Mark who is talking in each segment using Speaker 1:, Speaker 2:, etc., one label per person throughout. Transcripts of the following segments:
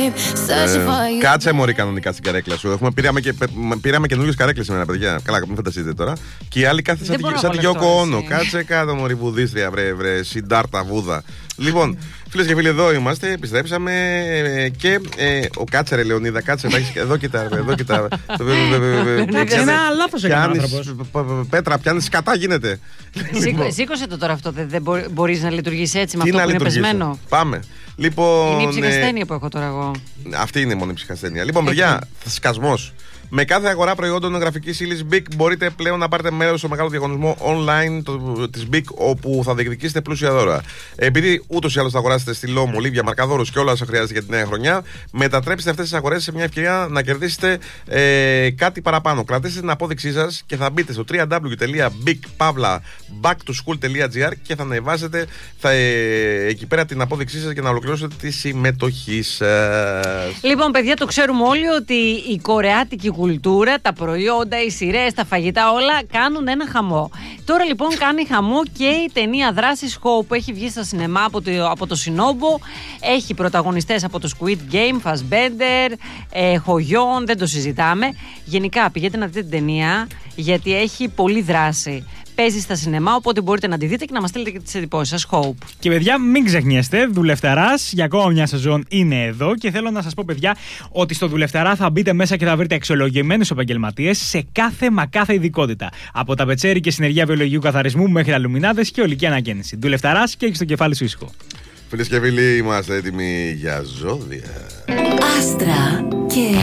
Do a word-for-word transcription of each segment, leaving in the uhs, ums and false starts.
Speaker 1: Κάτσε μωρή κανονικά στην καρέκλα σου. Έχουμε, πήραμε και, πήραμε καινούργιες καρέκλες σήμερα, παιδιά. Καλά, μην φανταστείτε τώρα. Και οι άλλοι κάθεσαν σαν τη Γιώκο Όνο. Κάτσε κάτω μωρή βουδίστρια, βρε, βρε, Συντάρτα Βούδα. Λοιπόν, φίλες και φίλοι, εδώ είμαστε, επιστρέψαμε και ε, ο κάτσε ρε Λεωνίδα, κάτσε, εδώ κοιτά, εδώ κοιτά.
Speaker 2: Ένα λάθος έκανε ο άνθρωπος.
Speaker 1: Πέτρα, πιάνεις σκατά, γίνεται.
Speaker 3: Σήκωσε το τώρα αυτό, δεν μπορείς να λειτουργήσει έτσι με αυτό που είναι πεσμένο.
Speaker 1: Πάμε. Λοιπόν,
Speaker 3: είναι η ψυχασθένεια που έχω τώρα εγώ.
Speaker 1: Αυτή είναι μόνο η ψυχασθένεια. Λοιπόν, παιδιά, σκασμός. Με κάθε αγορά προϊόντων γραφικής ύλης Big μπορείτε πλέον να πάρετε μέρος στο μεγάλο διαγωνισμό online της Big, όπου θα διεκδικήσετε πλούσια δώρα. Επειδή ούτως ή άλλως θα αγοράσετε στυλό, μολύβια, μαρκαδόρους και όλα όσα χρειάζεται για τη νέα χρονιά, μετατρέψτε αυτές τις αγορές σε μια ευκαιρία να κερδίσετε ε, κάτι παραπάνω. Κρατήστε την απόδειξή σας και θα μπείτε στο double-u double-u double-u τελεία big pavla back to school τελεία gr και θα ανεβάσετε θα, ε, εκεί πέρα την απόδειξή σας για να ολοκληρώσετε τη συμμετοχή σας.
Speaker 3: Λοιπόν, παιδιά, το ξέρουμε όλοι ότι η κορεάτικη κουλτούρα, τα προϊόντα, οι σειρές, τα φαγητά, όλα κάνουν ένα χαμό. Τώρα λοιπόν κάνει χαμό και η ταινία δράσης Hope που έχει βγει στα σινεμά από το, από το Σινόμπο. Έχει πρωταγωνιστές από το Squid Game, Fassbender, ε, Χογιόν, δεν το συζητάμε. Γενικά πηγαίνετε να δείτε την ταινία γιατί έχει πολλή δράση. Παίζει στα σινεμά, οπότε μπορείτε να τη δείτε και να μας στείλετε και τις εντυπώσεις σας. Hope.
Speaker 2: Και παιδιά, μην ξεχνιέστε, Δουλευταράς για ακόμα μια σεζόν είναι εδώ. Και θέλω να σας πω, παιδιά, ότι στο Δουλευταρά θα μπείτε μέσα και θα βρείτε αξιολογημένους επαγγελματίες σε κάθε μα κάθε ειδικότητα. Από τα πετσέρι και συνεργεία βιολογικού καθαρισμού μέχρι αλουμινάδες και ολική ανακαίνιση. Δουλευταράς και έχει στο κεφάλι σου ήσυχο.
Speaker 1: Φίλες και φίλοι, είμαστε έτοιμοι για ζώδια.
Speaker 4: Άστρα και.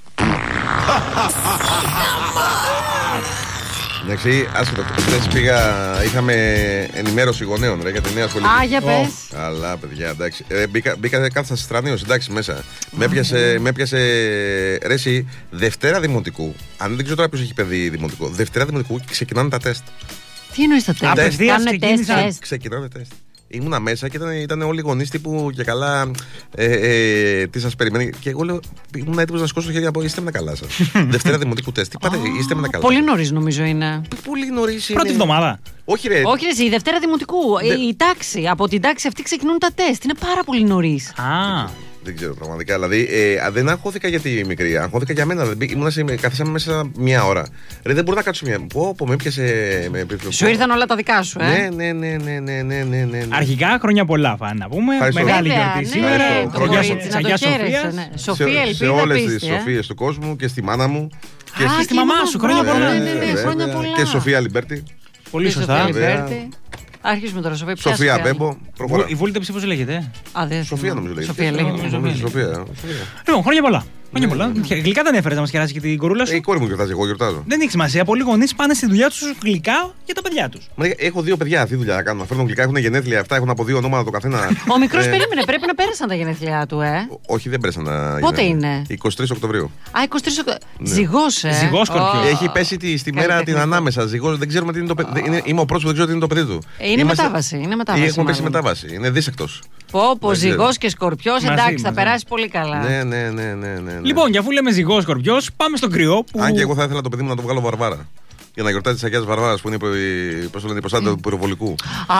Speaker 1: Εντάξει, άσχετο. Χθες πήγα, είχαμε ενημέρωση γονέων ρε, για τη νέα σχολή.
Speaker 3: Α, για πες.
Speaker 1: Καλά, παιδιά, εντάξει. Ε, μπήκα, μπήκα κάθεσα στρανίος, εντάξει, μέσα. Με έπιασε, με έπιασε ρε εσύ, Δευτέρα Δημοτικού. Αν δεν ξέρω τώρα ποιος έχει παιδί Δημοτικό. Δευτέρα Δημοτικού και ξεκινάνε τα τεστ.
Speaker 3: Τι εννοείς τα τεστ?
Speaker 2: Κάνουν
Speaker 3: τεστ.
Speaker 1: Ξεκινάνε τεστ. Ήμουνα μέσα και ήταν, ήταν όλοι οι γονείς τύπου και καλά. Ε, ε, τι σας περιμένει. Και εγώ λέω, ήμουν έτοιμος να σηκώσω το χέρι να πω: είστε με τα καλά σας. Δευτέρα Δημοτικού τεστ. Τι πάτε, είστε με τα καλά.
Speaker 3: Πολύ νωρίς νομίζω είναι.
Speaker 1: Πολύ νωρίς είναι.
Speaker 2: Πρώτη εβδομάδα.
Speaker 1: Όχι, ρε.
Speaker 3: Όχι, ρε, η Δευτέρα Δημοτικού. Δε... Η τάξη. Από την τάξη αυτή ξεκινούν τα τεστ. Είναι πάρα πολύ νωρίς.
Speaker 2: Α.
Speaker 1: Δεν ξέρω πραγματικά. Δηλαδή, ε, δεν αγχώθηκα για τη μικρή, αγχώθηκα για μένα. Ήμουνα σε, καθίσαμε μέσα μια ώρα. Ρε, δεν μπορώ να κάτσω μια. Πω, πω, με έπιασε. Με...
Speaker 3: Σου ήρθαν όλα τα δικά σου, ε.
Speaker 1: Ναι, ναι, ναι, ναι, ναι, ναι, ναι, ναι.
Speaker 2: Αρχικά, χρόνια πολλά, φάνε να πούμε.
Speaker 1: Ευχαριστώ.
Speaker 2: Μεγάλη
Speaker 3: Βέβαια,
Speaker 2: γιορτή
Speaker 3: ναι,
Speaker 2: σήμερα.
Speaker 3: ναι,
Speaker 2: Χρόνια
Speaker 3: να το χαίρεσαι, ναι. Σοφία, ελπίδα,
Speaker 1: σε όλες τις
Speaker 3: πίστη, ε.
Speaker 1: Σοφίες του κόσμου και στη μάνα μου.
Speaker 2: Και, και στη μαμά σου, χρόνια πολλά.
Speaker 3: Ναι, ναι, ναι, χρόνια πολλά.
Speaker 1: Και Σοφία Λιμπέρτη.
Speaker 2: Πολύ σωστά.
Speaker 3: Αρχίζουμε τώρα, Σοφία.
Speaker 1: Σοφία Μπέμπο.
Speaker 2: Η βούλητα ψήφος λέγεται.
Speaker 3: Α, δεν
Speaker 1: Σοφία νομίζω λέγεται.
Speaker 3: Σοφία λέγεται.
Speaker 1: Σοφία.
Speaker 2: Λοιπόν, χρόνια πολλά. Χρόνια πολλά. Γλυκά δεν έφερε να μας κεράσει και την κορούλα σου.
Speaker 1: Η κόρη μου γιορτάζει, εγώ γιορτάζω.
Speaker 2: Δεν έχει σημασία. Πολλοί γονείς πάνε στη δουλειά τους γλυκά για τα παιδιά τους.
Speaker 1: Έχω δύο παιδιά, αυτή δουλειά να κάνουν. Να φέρνουν γλυκά, έχουν γενέθλια αυτά, έχουν από δύο ονόματα το καθένα.
Speaker 3: Ο μικρός περίμενε, πρέπει να πέρασαν τα γενέθλιά του, ε.
Speaker 1: Όχι, δεν πέρασαν τα.
Speaker 3: Πότε είναι?
Speaker 1: εικοστή τρίτη Οκτωβρίου.
Speaker 3: Α, εικοστή τρίτη Οκτωβρίου. Ζυγός, ε.
Speaker 2: Ζυγός Σκορπιό.
Speaker 1: Έχει πέσει στη μέρα την ανάμεσα. Ζυγός, δεν ξέρουμε τι είναι το παιδί. Είμαι ο πρώτος που δεν ξέρω τι είναι το παιδί του.
Speaker 3: Είναι μετάβαση. Είναι μετάβαση.
Speaker 1: Έχουμε πέσει μετάβαση. Είναι δίσεκτος.
Speaker 3: Πω, πω, Ζυγός και Σκορπιός, εντάξει, θα περάσει πολύ καλά.
Speaker 1: Ναι, ναι, ναι, ναι.
Speaker 2: Λοιπόν, και αφού λέμε Ζυγός Σκορπιός, πάμε στον κρυό.
Speaker 1: Αν και εγώ θα ήθελα το παιδί μου να το βγάλω Βαρβάρα. Για να γιορτάζει τη Αγίας Βαρβάρας που είναι η προστάτη του πυροβολικού.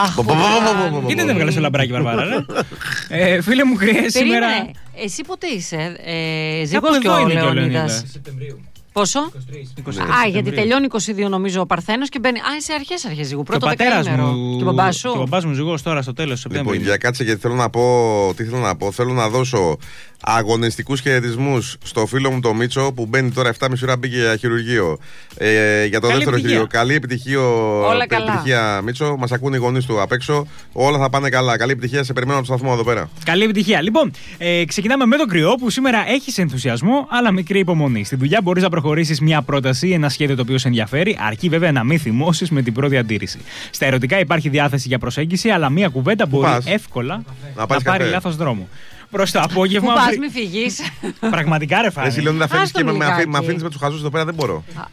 Speaker 2: Γιατί δεν έβγαλε το λαμπράκι Βαρβάρα, ρε. Φίλε μου, κρυέ σήμερα.
Speaker 3: Εσύ πότε είσαι, Ζυγός και ο Λεωνίδας? Πόσο? είκοσι τρεις. Α, γιατί τελειώνει είκοσι δύο νομίζω ο Παρθένος και μπαίνει. Α, είσαι αρχές αρχές Ζυγού. Πρώτο δεκαήμερο. Και ο μπαμπάς σου.
Speaker 2: Και ο μπαμπάς μου Ζυγός τώρα στο τέλος του Σεπτέμβρη.
Speaker 1: Λοιπόν, για κάτσε γιατί θέλω να πω. Τι θέλω να πω. Θέλω να δώσω αγωνιστικούς χαιρετισμούς στο φίλο μου το Μίτσο που μπαίνει τώρα επτά και μισή ώρα, μπήκε για χειρουργείο. Ε, για το
Speaker 2: καλή
Speaker 1: δεύτερο
Speaker 2: επιτυχία.
Speaker 1: χειρουργείο. Καλή επιτυχία, επιτυχία Μίτσο. Μας ακούνε οι γονείς του απ' έξω. Όλα θα πάνε καλά. Καλή επιτυχία. Σε περιμένω από το σταθμό εδώ πέρα.
Speaker 2: Καλή επιτυχία. Λοιπόν, ε, ξεκινάμε με τον κρυό που σήμερα έχει ενθουσιασμό αλλά μικρή υπομονή. Στη δουλειά μπορείς να προχωρήσεις μια πρόταση, ένα σχέδιο το οποίο σε ενδιαφέρει, αρκεί βέβαια να μην θυμώσεις με την πρώτη αντίρρηση. Στα ερωτικά υπάρχει διάθεση για προσέγγιση, αλλά μια κουβέντα μπορεί
Speaker 1: πας?
Speaker 2: εύκολα να,
Speaker 1: να
Speaker 2: πάρει
Speaker 1: καφέ.
Speaker 2: λάθος δρόμο. Προς το απόγευμα.
Speaker 3: Πού πας, μη φυγείς.
Speaker 2: Πραγματικά ρε φάνη.
Speaker 1: Εσύ λέω να φέρεις και με αφήνεις με τους χαζούς εδώ πέρα, δεν μπορώ.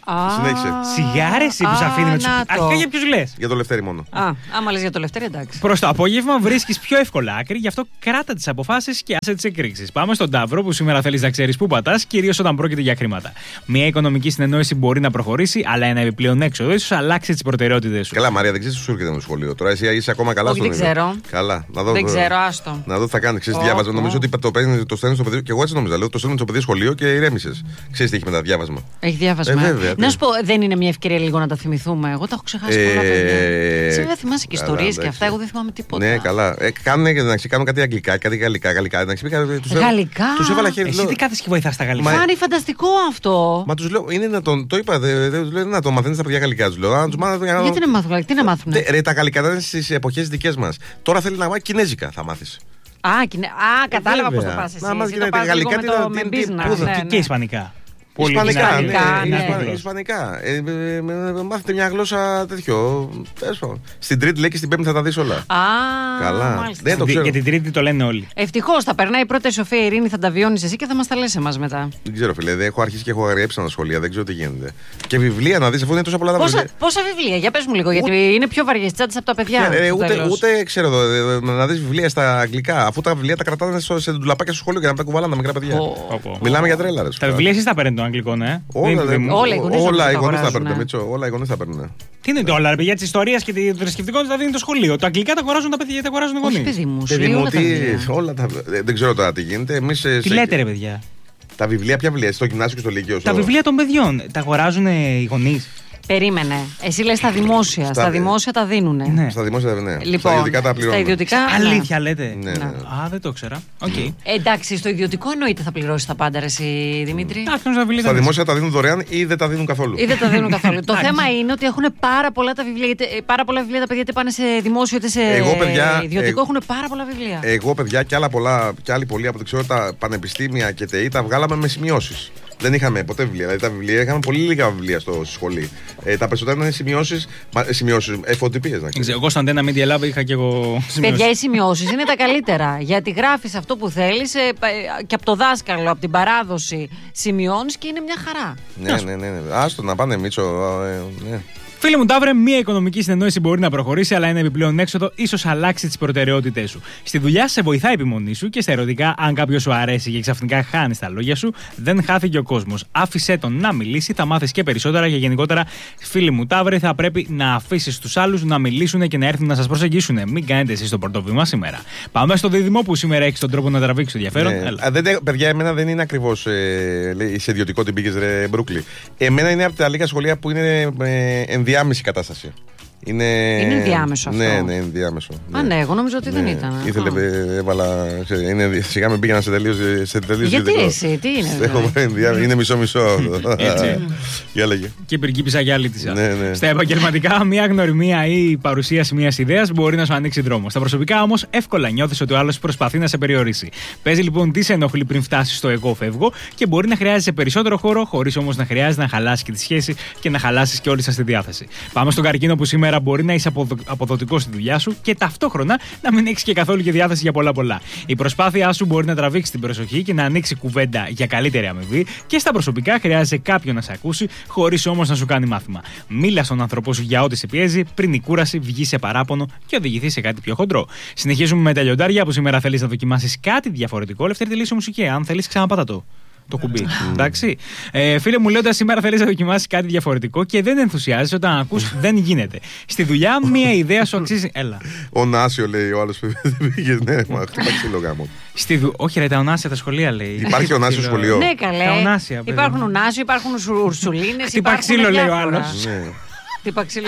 Speaker 1: Συνέχισε.
Speaker 2: Σιγάρες που σε αφήνει με τους. Αρχικά για ποιους λες?
Speaker 1: Για το Λευτέρη μόνο.
Speaker 3: Α, άμα λες για το Λευτέρη, εντάξει.
Speaker 2: Προς το απόγευμα βρίσκεις πιο εύκολα άκρη, γι' αυτό κράτα τις αποφάσεις και άσε τις εκρήξεις. Πάμε στον Ταύρο που σήμερα θέλεις να ξέρεις πού πατάς, κυρίως όταν πρόκειται για χρήματα. Μια οικονομική συνεννόηση μπορεί να προχωρήσει, αλλά ένα επιπλέον έξοδο ίσως αλλάξει τις προτεραιότητες σου.
Speaker 1: Καλά, Μαρία, δεν ξέρεις τι σου έρχεται το σχολείο. Τώρα εσύ είσαι ακόμα καλά στο
Speaker 3: δεν ξέρω.
Speaker 1: Καλά, να δω.
Speaker 3: Δεν ξέρω, άστο.
Speaker 1: Να δω τι θα κάνει. Ξέρεις τι διάβαζα. Νομίζω ότι το παίρνει, το στέλνει στο παιδί. Και εγώ έτσι νόμιζα. Λέω το στέλνει στο παιδί σχολείο και ηρέμησες. Ξέρεις τι έχει μετά διάβασμα.
Speaker 3: Έχει διάβασμα.
Speaker 1: Ε, βέβαια,
Speaker 3: να σου πω, δεν είναι μια ευκαιρία λίγο να τα θυμηθούμε. Εγώ τα έχω ξεχάσει πολλά παιδιά. Εσύ δεν θυμάσαι και ιστορίες και αυτά. Εγώ δεν θυμάμαι τίποτα.
Speaker 1: Ναι, καλά. Ε, κάνουν, κάνουν κάτι αγγλικά, κάτι γαλλικά. Γαλλικά.
Speaker 3: Γαλλικά.
Speaker 1: Τους έβαλα χέρι.
Speaker 2: Εσύ τι κάθεσαι και βοηθάς στα γαλλικά?
Speaker 3: Φάνη, φανταστικό αυτό.
Speaker 1: Μα τους λέω, είναι να τον. Το είπα, δεν λέω να το μαθαίνεις στα παιδιά γαλλικά. Τους λέω.
Speaker 3: Γιατί να μάθουν, τι να μάθουν.
Speaker 1: Ρε, τα γαλλικά ήταν στις εποχές δικές μας. Τώρα θέλει να μάθει κινέζικα, θα μάθεις.
Speaker 3: Α, κινε... Α κατάλαβα πώς το πας εσύ.
Speaker 1: Να μάθεις
Speaker 3: εσύ το πας
Speaker 1: γαλλικά
Speaker 3: λίγο με το με business.
Speaker 2: Και,
Speaker 3: Ναι,
Speaker 2: και
Speaker 3: ναι.
Speaker 2: ισπανικά.
Speaker 1: Ισπανικά,
Speaker 3: Ισπανικά,
Speaker 1: ναι,
Speaker 3: ναι.
Speaker 1: Ισπα- Ισπανικά. Ε, ε, ε, μάθετε μια γλώσσα τέτοιο. Τέλος πάντων. Στην Τρίτη λέει και στην Πέμπτη θα τα δεις όλα.
Speaker 3: Α,
Speaker 1: Καλά.
Speaker 3: μάλιστα.
Speaker 1: Δεν το ξέρω.
Speaker 2: Για την Τρίτη το λένε όλοι.
Speaker 3: Ευτυχώς θα περνάει πρώτα η Σοφία Ειρήνη, θα τα βιώνεις εσύ και θα μας τα λες εμάς μετά.
Speaker 1: Δεν ξέρω, φίλε. Δεν έχω αρχίσει και έχω αγριέψει τα σχολεία. Δεν ξέρω τι γίνεται. Και βιβλία να δεις, αφού είναι τόσα πολλά τα
Speaker 3: Πόσα,
Speaker 1: βιβλία.
Speaker 3: πόσα βιβλία, για πες μου λίγο, γιατί είναι πιο βαριές τσάντες από τα παιδιά.
Speaker 1: Ε,
Speaker 3: στο
Speaker 1: ούτε,
Speaker 3: τέλος.
Speaker 1: ούτε ξέρω εδώ, ε, να δεις βιβλία στα αγγλικά. Αφού τα βιβλία τα κρατάνε στο- σε ντουλαπάκια στο σχολείο και να τα κουβάλαν τα μικρά παιδιά.
Speaker 3: Ω.
Speaker 1: Μιλάμε για τρέλα, ρε.
Speaker 2: Τα βιβλία εσείς τα παίρνετε των Αγγλικών, ε?
Speaker 1: Όλα,
Speaker 2: Δεν- δεν-
Speaker 3: Όλα οι γονείς νομίζω
Speaker 1: όλα οι
Speaker 3: τα
Speaker 1: γονείς θα
Speaker 3: αγοράζουν,
Speaker 1: παίρνουν.
Speaker 3: ναι.
Speaker 1: Μίτσο, όλα οι γονείς θα παίρνουν.
Speaker 2: Τι είναι το όλα, ρε παιδιά, τη ιστορία και το θρησκευτικό τα δίνει το σχολείο. Τα αγγλικά τα αγοράζουν τα παιδιά γιατί τα αγοράζουν οι
Speaker 3: Όχι,
Speaker 2: γονείς.
Speaker 3: παιδί μου, σου
Speaker 1: Παιδί
Speaker 3: λέει
Speaker 1: μου,
Speaker 3: όλα τα
Speaker 1: τι.
Speaker 3: βιβλία.
Speaker 1: Όλα τα. ε, Δεν ξέρω τώρα τι γίνεται. Εμείς, ε,
Speaker 2: Τι
Speaker 1: σε-
Speaker 2: λέτε, ρε παιδιά?
Speaker 1: Τα βιβλία, ποια βιβλία, στο γυμνάσιο και στο λύκειο.
Speaker 2: Τα
Speaker 1: στο-
Speaker 2: βιβλία των παιδιών τα αγοράζουν οι γονείς.
Speaker 3: Περίμενε. Εσύ λες στα δημόσια. Στα,
Speaker 1: Στα-
Speaker 3: δημόσια τα δίνουνε.
Speaker 2: Ναι.
Speaker 1: Στα δημόσια, ναι.
Speaker 3: Λοιπόν,
Speaker 1: Στα ιδιωτικά τα
Speaker 3: στα
Speaker 1: πληρώνουμε.
Speaker 3: ιδιωτικά. ναι.
Speaker 2: Αλήθεια λέτε?
Speaker 1: Ναι, ναι.
Speaker 2: Α, δεν το ξέρα. Οκ.
Speaker 3: Ε, εντάξει, στο ιδιωτικό εννοείται θα πληρώσει τα πάντα, ρε, εσύ, Δημήτρη.
Speaker 2: Εντάξει, νομίζω τα βιβλία
Speaker 1: Στα
Speaker 2: ήταν
Speaker 1: δημόσια τα δίνουν δωρεάν ή δεν τα δίνουν καθόλου.
Speaker 3: Ή δεν τα δίνουν καθόλου. Το θέμα είναι ότι έχουν πάρα πολλά τα βιβλία. είτε- ε, Πάρα πολλά βιβλία τα παιδιά είτε πάνε σε δημόσιο είτε σε
Speaker 1: Εγώ, παιδιά,
Speaker 3: ιδιωτικό.
Speaker 1: ε,
Speaker 3: Έχουν πάρα πολλά βιβλία.
Speaker 1: Εγώ, παιδιά, και άλλα πολλά, και άλλοι πολλοί από το ξέρω, τα πανεπιστήμια και ΤΕΗ τα βγάλαμε με σημειώσεις. Δεν είχαμε ποτέ βιβλία. Δηλαδή τα βιβλία είχαμε πολύ λίγα βιβλία στο στη σχολή. Ε, τα περισσότερα ήταν σημειώσεις, σημειώσεις εφοτυπίες. Να
Speaker 2: Δεν
Speaker 1: ξέρεις.
Speaker 2: ξέρω, εγώ στον Αντένα Media Lab είχα και εγώ σημειώσει.
Speaker 3: Παιδιά, οι σημειώσει είναι τα καλύτερα. Γιατί γράφει αυτό που θέλει και από το δάσκαλο, από την παράδοση σημειώνει και είναι μια χαρά.
Speaker 1: Ναι, ναι, ναι, ναι. Άστο να πάνε, Μίτσο. ε, ναι.
Speaker 2: Φίλε μου, Ταύρε, μια οικονομική συνεννόηση μπορεί να προχωρήσει, αλλά ένα επιπλέον έξοδο ίσως αλλάξει τις προτεραιότητές σου. Στη δουλειά σε βοηθάει η επιμονή σου και στα ερωτικά, αν κάποιο σου αρέσει και ξαφνικά χάνει τα λόγια σου, δεν χάθηκε ο κόσμος. Άφησέ τον να μιλήσει, θα μάθεις και περισσότερα και γενικότερα, φίλοι μου, Ταύρε, θα πρέπει να αφήσεις τους άλλους να μιλήσουν και να έρθουν να σας προσεγγίσουν. Μην κάνετε εσείς το πρωτοβήμα σήμερα. Πάμε στο δίδυμο που σήμερα έχει τον τρόπο να τραβήξει το ενδιαφέρον.
Speaker 1: Ναι.
Speaker 2: Έλα.
Speaker 1: Α, δεν, τε- παιδιά, εμένα δεν είναι ακριβώς ε, λέει, σε ιδιωτικό την πήγες, ρε Μπρούκλι. Εμένα είναι από τα λίγα σχολεία που είναι ε, ενδιάμεση κατάσταση. Είναι,
Speaker 3: Είναι ενδιάμεσο αυτό.
Speaker 1: Ναι, ναι, ενδιάμεσο.
Speaker 3: Α, ναι, εγώ νόμιζα ότι δεν ήταν.
Speaker 1: Ήθελε,
Speaker 3: Α.
Speaker 1: ε, έβαλα. ξέρει, είναι, σιγά με πήγαινα σε τελείως, σε τελείως
Speaker 3: Γιατί
Speaker 1: ιδιωτικό.
Speaker 3: εσύ, τι είναι,
Speaker 1: Έχω
Speaker 3: δηλαδή?
Speaker 1: βάλει ενδιάμεσο, είναι μισό-μισό αυτό.
Speaker 2: Έτσι.
Speaker 1: Για λέγε.
Speaker 2: Και πριγκίπισσα για άλλη της.
Speaker 1: Ναι, ναι.
Speaker 2: Στα επαγγελματικά, μια γνωριμία ή η παρουσίαση μια ιδέα μπορεί να σου ανοίξει δρόμο. Στα προσωπικά όμω, εύκολα νιώθει ότι ο άλλο προσπαθεί να σε περιορίσει. Παίζει λοιπόν τι σε ενοχλεί πριν φτάσει στο εγώ φεύγω και μπορεί να χρειάζεσαι περισσότερο χώρο, χωρί όμω να χρειάζεται να χαλάσει και τη σχέση και να χαλάσει και όλη σα τη διάθεση. Πάμε στον καρκίνο που σήμερα μπορεί να είσαι αποδο... αποδοτικό στη δουλειά σου και ταυτόχρονα να μην έχει και καθόλου και διάθεση για πολλά πολλά. Η προσπάθειά σου μπορεί να τραβήξει την προσοχή και να ανοίξει κουβέντα για καλύτερη αμοιβή και στα προσωπικά χρειάζεται κάποιον να σε ακούσει, χωρί όμω να σου κάνει μάθημα. Μίλα στον άνθρωπό σου για ό,τι σε πιέζει πριν η κούραση βγει σε παράπονο και οδηγηθεί σε κάτι πιο χοντρό. Συνεχίζουμε με τα λιοντάρια που σήμερα θέλει να δοκιμάσει κάτι διαφορετικό. Ελεύθερη τελείωση μουσική. Αν θέλει, ξαναπάτα το. Το κουμπί. Εντάξει. Ε, φίλε μου, λέοντα σήμερα θέλει να δοκιμάσει κάτι διαφορετικό και δεν ενθουσιάζει όταν ακούς δεν γίνεται. Στη δουλειά, μία ιδέα σου αξίζει. Έλα.
Speaker 1: Ο Νάσιο λέει ο άλλο που δεν πήγε. Ναι, μα χτύπα ξύλο γάμο.
Speaker 2: Στη δου... Όχι, ρε, τα ονάσια τα σχολεία λέει.
Speaker 1: Υπάρχει ονάσιο σχολείο.
Speaker 3: Ναι, καλέ.
Speaker 2: Τα ονάσια, παιδί.
Speaker 3: Υπάρχουν ονάσιο, υπάρχουν ουρσουλίνε.
Speaker 2: Χτύπα ξύλο, λέει ο άλλος.
Speaker 1: Ναι.
Speaker 3: Χτύπα ξύλο.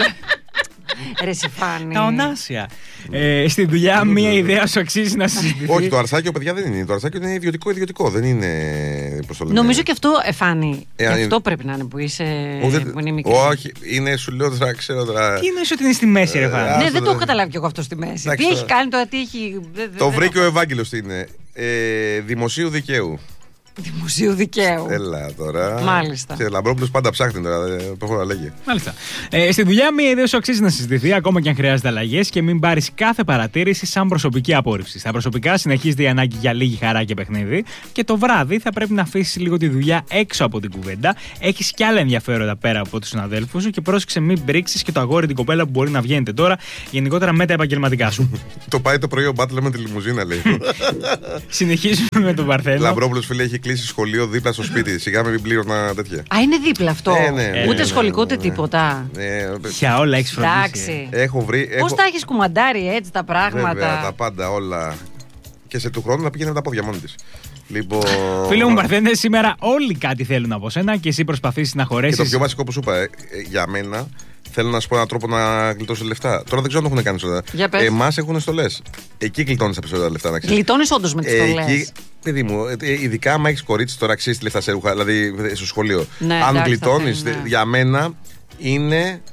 Speaker 3: Ρε Σιφάνη.
Speaker 2: Τα ονάσια. Ε, στη δουλειά, μία ιδέα σου αξίζει να συζητηθεί.
Speaker 1: Όχι, το αρσάκιο, παιδιά, δεν είναι. Το αρσάκιο είναι ιδιωτικό-ιδιωτικό. Δεν είναι. Πώς το λένε.
Speaker 3: Νομίζω και αυτό, Εφάνη.
Speaker 1: Ε,
Speaker 3: και
Speaker 1: αν
Speaker 3: αυτό
Speaker 1: είναι-
Speaker 3: πρέπει να είναι που είσαι.
Speaker 1: Ο, δεν-
Speaker 3: Που είναι μικρή.
Speaker 1: Όχι, είναι, σου λέω τώρα, ξέρω τώρα.
Speaker 2: Τι εννοείς ότι είναι στη μέση, ρε Βάνη.
Speaker 1: Ε,
Speaker 3: Ναι,
Speaker 1: άστο,
Speaker 3: δεν το
Speaker 1: δεν-
Speaker 3: έχω καταλάβει κι εγώ αυτό στη μέση.
Speaker 1: Εντάξει,
Speaker 3: Τι
Speaker 1: τώρα.
Speaker 3: έχει κάνει τώρα, τι έχει. δε- δε-
Speaker 1: Το
Speaker 3: δεν
Speaker 1: βρήκε ο
Speaker 3: έχω-
Speaker 1: Ευάγγελος τι είναι. Ε, δημοσίου δικαίου.
Speaker 3: Δημοσίου δικαίου.
Speaker 1: Έλα τώρα.
Speaker 3: Μάλιστα.
Speaker 1: Και Λαμπρόπουλος πάντα ψάχνει τώρα. Προχωρά, να λέγει.
Speaker 2: Μάλιστα. Ε, στη δουλειά, μία ιδέα σου αξίζει να συζητηθεί, ακόμα και αν χρειάζεται αλλαγές και μην πάρεις κάθε παρατήρηση σαν προσωπική απόρριψη. Στα προσωπικά συνεχίζεται η ανάγκη για λίγη χαρά και παιχνίδι και το βράδυ θα πρέπει να αφήσεις λίγο τη δουλειά έξω από την κουβέντα. Έχεις κι άλλα ενδιαφέροντα πέρα από τους συναδέλφους σου και πρόσεξε μην μπρίξεις και το αγόρι την κοπέλα που μπορεί να βγαίνετε τώρα γενικότερα με τα επαγγελματικά σου.
Speaker 1: Το πάει το πρωί ο Μπάτλερ με τη λιμουζίνα, λέει.
Speaker 2: Συνεχίζουμε με τον Παρθένο.
Speaker 1: Λαμπρόπουλος, φίλε, έχει κλείσει σχολείο δίπλα στο σπίτι. Σιγά με μην πλήρωνα τέτοια.
Speaker 3: Α, είναι δίπλα αυτό.
Speaker 1: Ε, ναι, ναι,
Speaker 3: Ούτε
Speaker 1: ναι,
Speaker 3: σχολικό ούτε
Speaker 1: ναι, ναι.
Speaker 3: τίποτα.
Speaker 1: Ε,
Speaker 2: Για όλα έχεις φροντίσει.
Speaker 3: Εντάξει.
Speaker 1: Έχω βρει.
Speaker 3: Πώς
Speaker 1: έχω...
Speaker 3: τα έχεις κουμαντάρει έτσι τα πράγματα.
Speaker 1: Βέβαια, τα πάντα όλα. Και σε του χρόνου να πήγαινε με τα πόδια μόνη της. Λοιπόν...
Speaker 2: Φίλε μου Παρθένε, σήμερα όλοι κάτι θέλουν από σένα και εσύ προσπαθείς να
Speaker 1: Και
Speaker 2: χωρέσεις.
Speaker 1: το πιο βασικό που σου είπα, ε, ε, για μένα, θέλω να σου πω έναν τρόπο να γλιτώσω λεφτά. Τώρα δεν ξέρω αν το έχουν κάνει σωστά.
Speaker 3: Για πες.
Speaker 1: Εμάς έχουν στολές. Εκεί γλιτώνεις τα περισσότερα λεφτά, να ξέρεις.
Speaker 3: Γλιτώνεις όντως με τις
Speaker 1: Ε,
Speaker 3: στολές.
Speaker 1: εκεί, παιδί μου, ε, ειδικά άμα έχεις κορίτσι τώρα αξίζει λεφτά σε ρούχα, δηλαδή στο σχολείο.
Speaker 3: Ναι,
Speaker 1: αν
Speaker 3: εντάξει,
Speaker 1: γλιτώνεις,
Speaker 3: θα θέλει, ναι.
Speaker 1: για μένα είναι.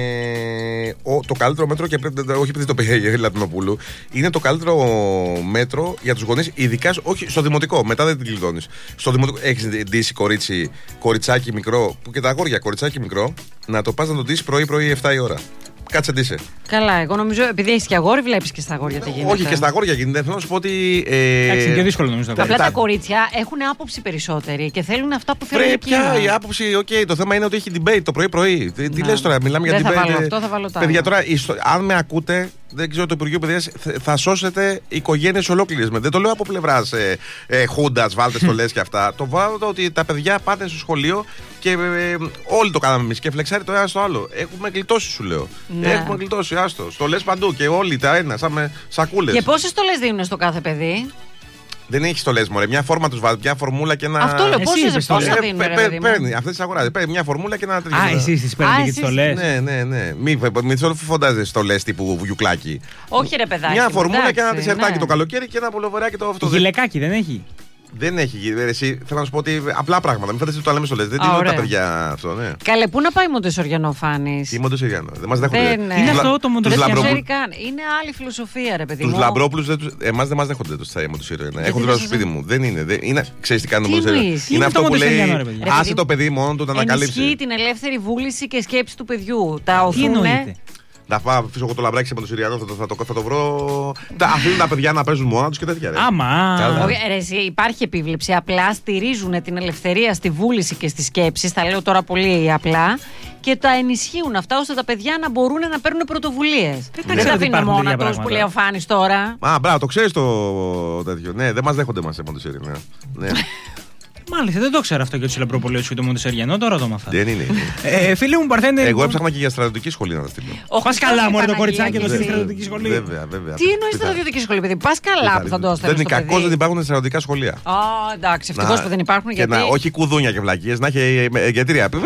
Speaker 1: Ε, ο, το καλύτερο μέτρο και πρέπει, όχι επειδή το πήγε η Λατινοπούλου, είναι το καλύτερο μέτρο για τους γονείς, ειδικά όχι στο δημοτικό. Μετά δεν την κλειδώνεις. Στο δημοτικό έχεις ντύσει κορίτσι, κοριτσάκι μικρό, που και τα αγόρια κοριτσάκι μικρό, να το πας να το ντύσεις πρωί-πρωί εφτά η ώρα. Κάτσε ντύσε.
Speaker 3: Καλά, εγώ νομίζω επειδή έχεις και αγόρι, βλέπεις και στα αγόρια τι γίνεται.
Speaker 1: Όχι, και στα αγόρια γίνεται. Θέλω να σου πω ότι. Ε,
Speaker 2: Εντάξει, είναι πιο δύσκολο νομίζω.
Speaker 1: τα-
Speaker 3: Απλά
Speaker 1: τα-
Speaker 3: τα κορίτσια έχουν άποψη περισσότερη και θέλουν αυτά που θέλουν
Speaker 1: Πρέπει
Speaker 3: εκείνα.
Speaker 1: πια η άποψη, οκ, το θέμα είναι ότι έχει debate το πρωί-πρωί. Τι, τι
Speaker 3: Ναι.
Speaker 1: λες τώρα, μιλάμε για
Speaker 3: Δεν θα
Speaker 1: debate.
Speaker 3: βάλω αυτό, θα βάλω τα
Speaker 1: Παιδιά,
Speaker 3: άλλα.
Speaker 1: τώρα, η στο- αν με ακούτε, δεν ξέρω, το Υπουργείο Παιδείας θε- θα σώσετε οικογένειες ολόκληρες. Δεν το λέω από πλευράς ε, ε, Χούντας, βάλτε στολές και αυτά. Το βάλω το ότι τα παιδιά πάνε στο σχολείο και ε, όλοι το κάναμε εμείς και φλεξάρει το ένα στο άλλο. Έχουμε γλιτώσει, σου λέω.
Speaker 3: Ναι.
Speaker 1: Έχουμε γλιτώσει, άστο. Στολές παντού και όλοι τα ένα, σαν με σακούλες.
Speaker 3: Και πόσες στολές δίνουν στο κάθε παιδί.
Speaker 1: Δεν έχει στολές, μωρέ. Μια φόρμα τους βάζει, μια φορμούλα και ένα.
Speaker 3: Αυτό λέω,
Speaker 2: Εσύ
Speaker 3: πόσες
Speaker 2: είπες
Speaker 3: πόσα
Speaker 2: στολές.
Speaker 3: δίνουν,
Speaker 1: Ε,
Speaker 3: ρε
Speaker 1: παι-
Speaker 3: παιδί μου.
Speaker 1: Παίρνει, αυτές τις αγοράζει. Παίρνει μια φορμούλα και ένα τέτοιο.
Speaker 2: Α, εσείς τις
Speaker 3: Α,
Speaker 2: παίρνετε και τις
Speaker 3: εσείς-
Speaker 2: στολές.
Speaker 1: Ναι, ναι, ναι. Μην μη, φαντάζεσαι στολές τύπου βιουκλάκι.
Speaker 3: Όχι ρε παιδάκι.
Speaker 1: Μια
Speaker 3: μου,
Speaker 1: φορμούλα και ένα
Speaker 3: εντάξει,
Speaker 1: τισερτάκι
Speaker 3: ναι.
Speaker 1: το καλοκαίρι και ένα πουλοβεράκι το αυτό.
Speaker 2: Γυλαικάκι δεν έχει.
Speaker 1: Δεν έχει γύρω. Εσύ θέλω να σου πω ότι απλά πράγματα. Μην φανταστείτε το λέμε στολές. Δεν
Speaker 3: Α,
Speaker 1: δίνουν τα
Speaker 3: ωραία.
Speaker 1: παιδιά αυτό, ναι.
Speaker 3: Καλέ, πού να πάει Μοντεσοριανό Φάνης.
Speaker 1: Τι Μοντοσυριανό. Δεν μας δέχονται.
Speaker 3: Δεν,
Speaker 1: Τους
Speaker 3: είναι
Speaker 1: λα-
Speaker 2: αυτό το
Speaker 1: τους
Speaker 2: Μοντοσυριανό.
Speaker 3: Δεν
Speaker 1: Λαμπρόπουλους-
Speaker 3: ξέρει καν. Είναι άλλη φιλοσοφία, ρε παιδί
Speaker 1: Τους
Speaker 3: μου.
Speaker 1: Λαμπρόπουλους δεν τους. Εμάς δεν μας δέχονται το στα Μοντοσυριανό. Έχουν
Speaker 3: δεν
Speaker 1: τώρα στο
Speaker 3: σας-
Speaker 1: σπίτι μου. Δεν είναι. Δεν είναι. Ξέρεις τι κάνει το
Speaker 3: Τι
Speaker 1: Μοντοσυριανό.
Speaker 3: εννοείς?
Speaker 1: Είναι
Speaker 2: Είναι
Speaker 1: αυτό
Speaker 2: το
Speaker 1: που λέει.
Speaker 2: Μοντοσυριανό, ρε παιδιά.
Speaker 3: Ρε
Speaker 1: Άσε
Speaker 3: παιδί
Speaker 1: το
Speaker 3: μου,
Speaker 1: παιδί μόνο του να ανακαλύψει.
Speaker 3: Ενισχύει την ελεύθερη βούληση και σκέψη του παιδιού. Τα
Speaker 2: Τι
Speaker 3: οθούνε.
Speaker 2: εννοείται.
Speaker 1: Να πάω αφήσω εγώ το λαμπράκι σε Μοντοσυριανό, θα το, θα, το, θα το βρω. Τα αφήνουν τα παιδιά να παίζουν μόνα τους και τέτοια. ρε.
Speaker 2: Άμα.
Speaker 1: Καλά.
Speaker 3: Όχι, ρε, εσύ, υπάρχει επίβλεψη. Απλά στηρίζουν την ελευθερία στη βούληση και στη σκέψη. Τα λέω τώρα πολύ απλά. Και τα ενισχύουν αυτά ώστε τα παιδιά να μπορούν να παίρνουν πρωτοβουλίες. Δεν
Speaker 2: ξέρω
Speaker 3: τα
Speaker 2: ότι
Speaker 3: αφήνουν
Speaker 2: υπάρχουν
Speaker 3: μόνα
Speaker 2: τέτοια
Speaker 3: τους που
Speaker 2: πράγματα.
Speaker 3: λέει ο Φάνης τώρα.
Speaker 1: Α, μπράβο, το ξέρεις το τέτοιο. Ναι, δεν μας δέχονται μας σε Μοντοσυριανό. Ναι.
Speaker 2: Μάλιστα, δεν το ξέρω αυτό και του Λαμπρόπουλου και το Μοντοσεριανό, τώρα το μαθαίνω.
Speaker 1: Δεν είναι.
Speaker 2: Ε, φίλε μου, Παρθένε.
Speaker 1: Εγώ έψαχνα και για στρατιωτική σχολή να τα στείλω.
Speaker 3: Ο
Speaker 2: Πας
Speaker 3: Χριστός
Speaker 2: καλά,
Speaker 3: και
Speaker 2: μωρέ, το
Speaker 3: Παναγία
Speaker 2: κοριτσάκι εδώ στη
Speaker 3: Νησί.
Speaker 2: στρατιωτική σχολή.
Speaker 1: Βέβαια, βέβαια.
Speaker 3: Τι εννοεί στρατιωτική σχολή, παιδί. Πα καλά που θα το έστελνε.
Speaker 1: Δεν είναι κακό, δεν υπάρχουν στρατιωτικά σχολεία.
Speaker 3: Α, εντάξει, ευτυχώ που δεν υπάρχουν
Speaker 1: και
Speaker 3: γιατί.
Speaker 1: να, όχι κουδούνια και βλακίες, να έχει εγκαιτρία.
Speaker 3: Α,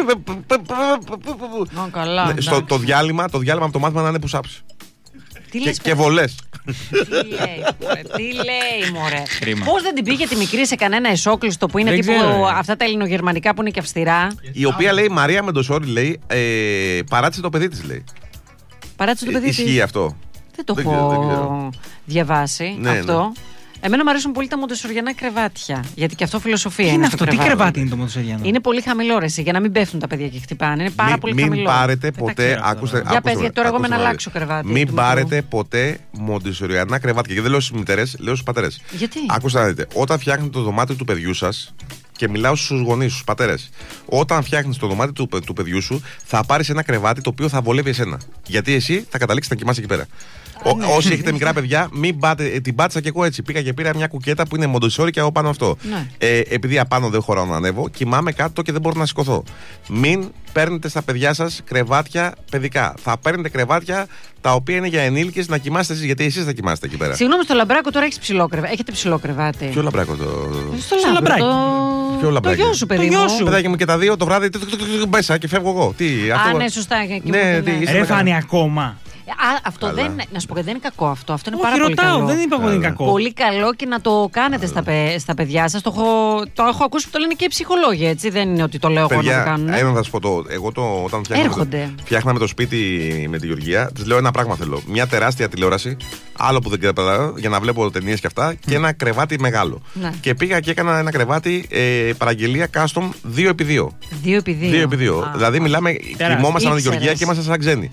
Speaker 3: καλά.
Speaker 1: Ναι, στο,
Speaker 3: εντάξει.
Speaker 1: το, διάλειμμα, το διάλειμμα από το μάθημα να είναι push-ups.
Speaker 3: Τι
Speaker 1: Και,
Speaker 3: λες,
Speaker 1: και βολές.
Speaker 3: Τι λέει, μωρέ, τι λέει, μωρέ.
Speaker 2: Κρίμα.
Speaker 3: Πώς δεν την πήγε τη μικρή σε κανένα εσόκλειστο που είναι
Speaker 2: Δεν
Speaker 3: τύπου
Speaker 2: ξέρω, ρε.
Speaker 3: αυτά τα ελληνογερμανικά που είναι και αυστηρά.
Speaker 1: Η οποία λέει Μαρία Μεντοσόρη, λέει, ε, παράτησε το παιδί της, λέει.
Speaker 3: Παράτησε το παιδί της.
Speaker 1: Ισχύει αυτό.
Speaker 3: Δεν το
Speaker 1: Δεν ξέρω, δεν
Speaker 3: έχω
Speaker 1: ξέρω.
Speaker 3: διαβάσει
Speaker 1: Ναι,
Speaker 3: αυτό. Εμένα μου αρέσουν πολύ τα μοντεσοριανά κρεβάτια. Γιατί και αυτό φιλοσοφία
Speaker 2: Τι
Speaker 3: είναι.
Speaker 2: είναι
Speaker 3: στο
Speaker 2: αυτό, τι
Speaker 3: κρεβάτι.
Speaker 2: κρεβάτι είναι το Μοντοσεριανό.
Speaker 3: Είναι πολύ χαμηλό ρε, εσύ, για να μην πέφτουν τα παιδιά και χτυπάνε. Είναι πάρα
Speaker 1: Μην,
Speaker 3: πολύ
Speaker 1: μην
Speaker 3: χαμηλό.
Speaker 1: πάρετε
Speaker 2: τα
Speaker 1: ποτέ.
Speaker 2: ξέρω
Speaker 1: Ακούστε,
Speaker 2: τώρα.
Speaker 3: Για
Speaker 1: ακούστε
Speaker 3: πες,
Speaker 1: με,
Speaker 3: γιατί τώρα εγώ
Speaker 1: ακούστε
Speaker 3: με να
Speaker 1: με,
Speaker 3: αλλάξω κρεβάτι
Speaker 1: Μην
Speaker 3: του
Speaker 1: πάρετε ποτέ μοντισοριανά κρεβάτια. Και δεν λέω στις μητέρες, λέω στους πατέρες.
Speaker 3: Γιατί?
Speaker 1: Ακούστε να δείτε. Όταν φτιάχνετε το δωμάτιο του παιδιού σας, και μιλάω στους γονείς, στους πατέρες. Όταν φτιάχνεις το δωμάτιο του, του παιδιού σου, θα πάρεις ένα κρεβάτι το οποίο θα βολεύει εσένα. Γιατί εσύ θα καταλήξεις να κοιμάσαι εκεί πέρα. Ο,
Speaker 3: ναι.
Speaker 1: Όσοι έχετε μικρά παιδιά, μην πάτε. ε, Την πάτησα και εγώ έτσι. Πήγα και πήρα μια κουκέτα που είναι μοντισόρι και εγώ πάνω αυτό.
Speaker 3: Ναι.
Speaker 1: Ε, επειδή απάνω δεν χωράω να ανέβω, κοιμάμαι κάτω και δεν μπορώ να σηκωθώ. Μην παίρνετε στα παιδιά σας κρεβάτια παιδικά. Θα παίρνετε κρεβάτια τα οποία είναι για ενήλικες να κοιμάστε εσείς, γιατί εσείς θα κοιμάστε εκεί πέρα.
Speaker 3: Συγγνώμη, στο λαμπράκο τώρα έχεις ψηλό κρεβάτι. Έχετε ψηλό κρεβάτι.
Speaker 1: Ποιο λαμπράκο το.
Speaker 3: Στο
Speaker 2: Στο
Speaker 3: λαμπράκο.
Speaker 2: λαμπράκι.
Speaker 3: Το...
Speaker 1: Ποιο λαμπράκι?
Speaker 3: Το γιο σου, παιδί
Speaker 2: Το γιο
Speaker 3: μου.
Speaker 2: σου.
Speaker 1: Παιδάκι μου και τα δύο το βράδυ τ- τ- τ- τ- μέσα και φεύγω εγώ. Τι,
Speaker 3: Α, ναι, σωστά. και
Speaker 1: Ναι,
Speaker 3: μου-
Speaker 1: τι,
Speaker 3: ναι.
Speaker 1: είσαι
Speaker 2: Ρε
Speaker 1: μεγάλο.
Speaker 2: Φάνη, ακόμα.
Speaker 3: Α, αυτό
Speaker 1: Καλά.
Speaker 3: δεν, να σου πω, δεν είναι κακό αυτό. Αυτό είναι
Speaker 2: Όχι,
Speaker 3: πάρα πολύ
Speaker 2: ρωτάω,
Speaker 3: καλό.
Speaker 2: δεν είπα εγώ ότι είναι κακό.
Speaker 3: Πολύ καλό και να το κάνετε στα, παι- στα παιδιά σας. Το έχω, το έχω ακούσει που το λένε και οι ψυχολόγοι, έτσι. Δεν είναι ότι το λέω εγώ να το
Speaker 1: Παιδιά,
Speaker 3: κάνουν.
Speaker 1: ένα θα σου πω το. Εγώ το, όταν φτιάχναμε το,
Speaker 3: Έρχονται.
Speaker 1: φτιάχναμε το σπίτι με τη Γεωργία, τη λέω ένα πράγμα θέλω. Μια τεράστια τηλεόραση, άλλο που δεν καταλαβαίνω, για να βλέπω ταινίες και αυτά, και ένα κρεβάτι μεγάλο.
Speaker 3: Ναι.
Speaker 1: Και πήγα και έκανα ένα κρεβάτι ε, παραγγελία custom δύο επί δύο.
Speaker 3: δύο επί δύο.
Speaker 1: δύο επί δύο. Δηλαδή, μιλάμε, κοιμόμασταν με τη Γεωργία
Speaker 3: Ήξερες.
Speaker 1: και ήμασταν σαν ξένοι.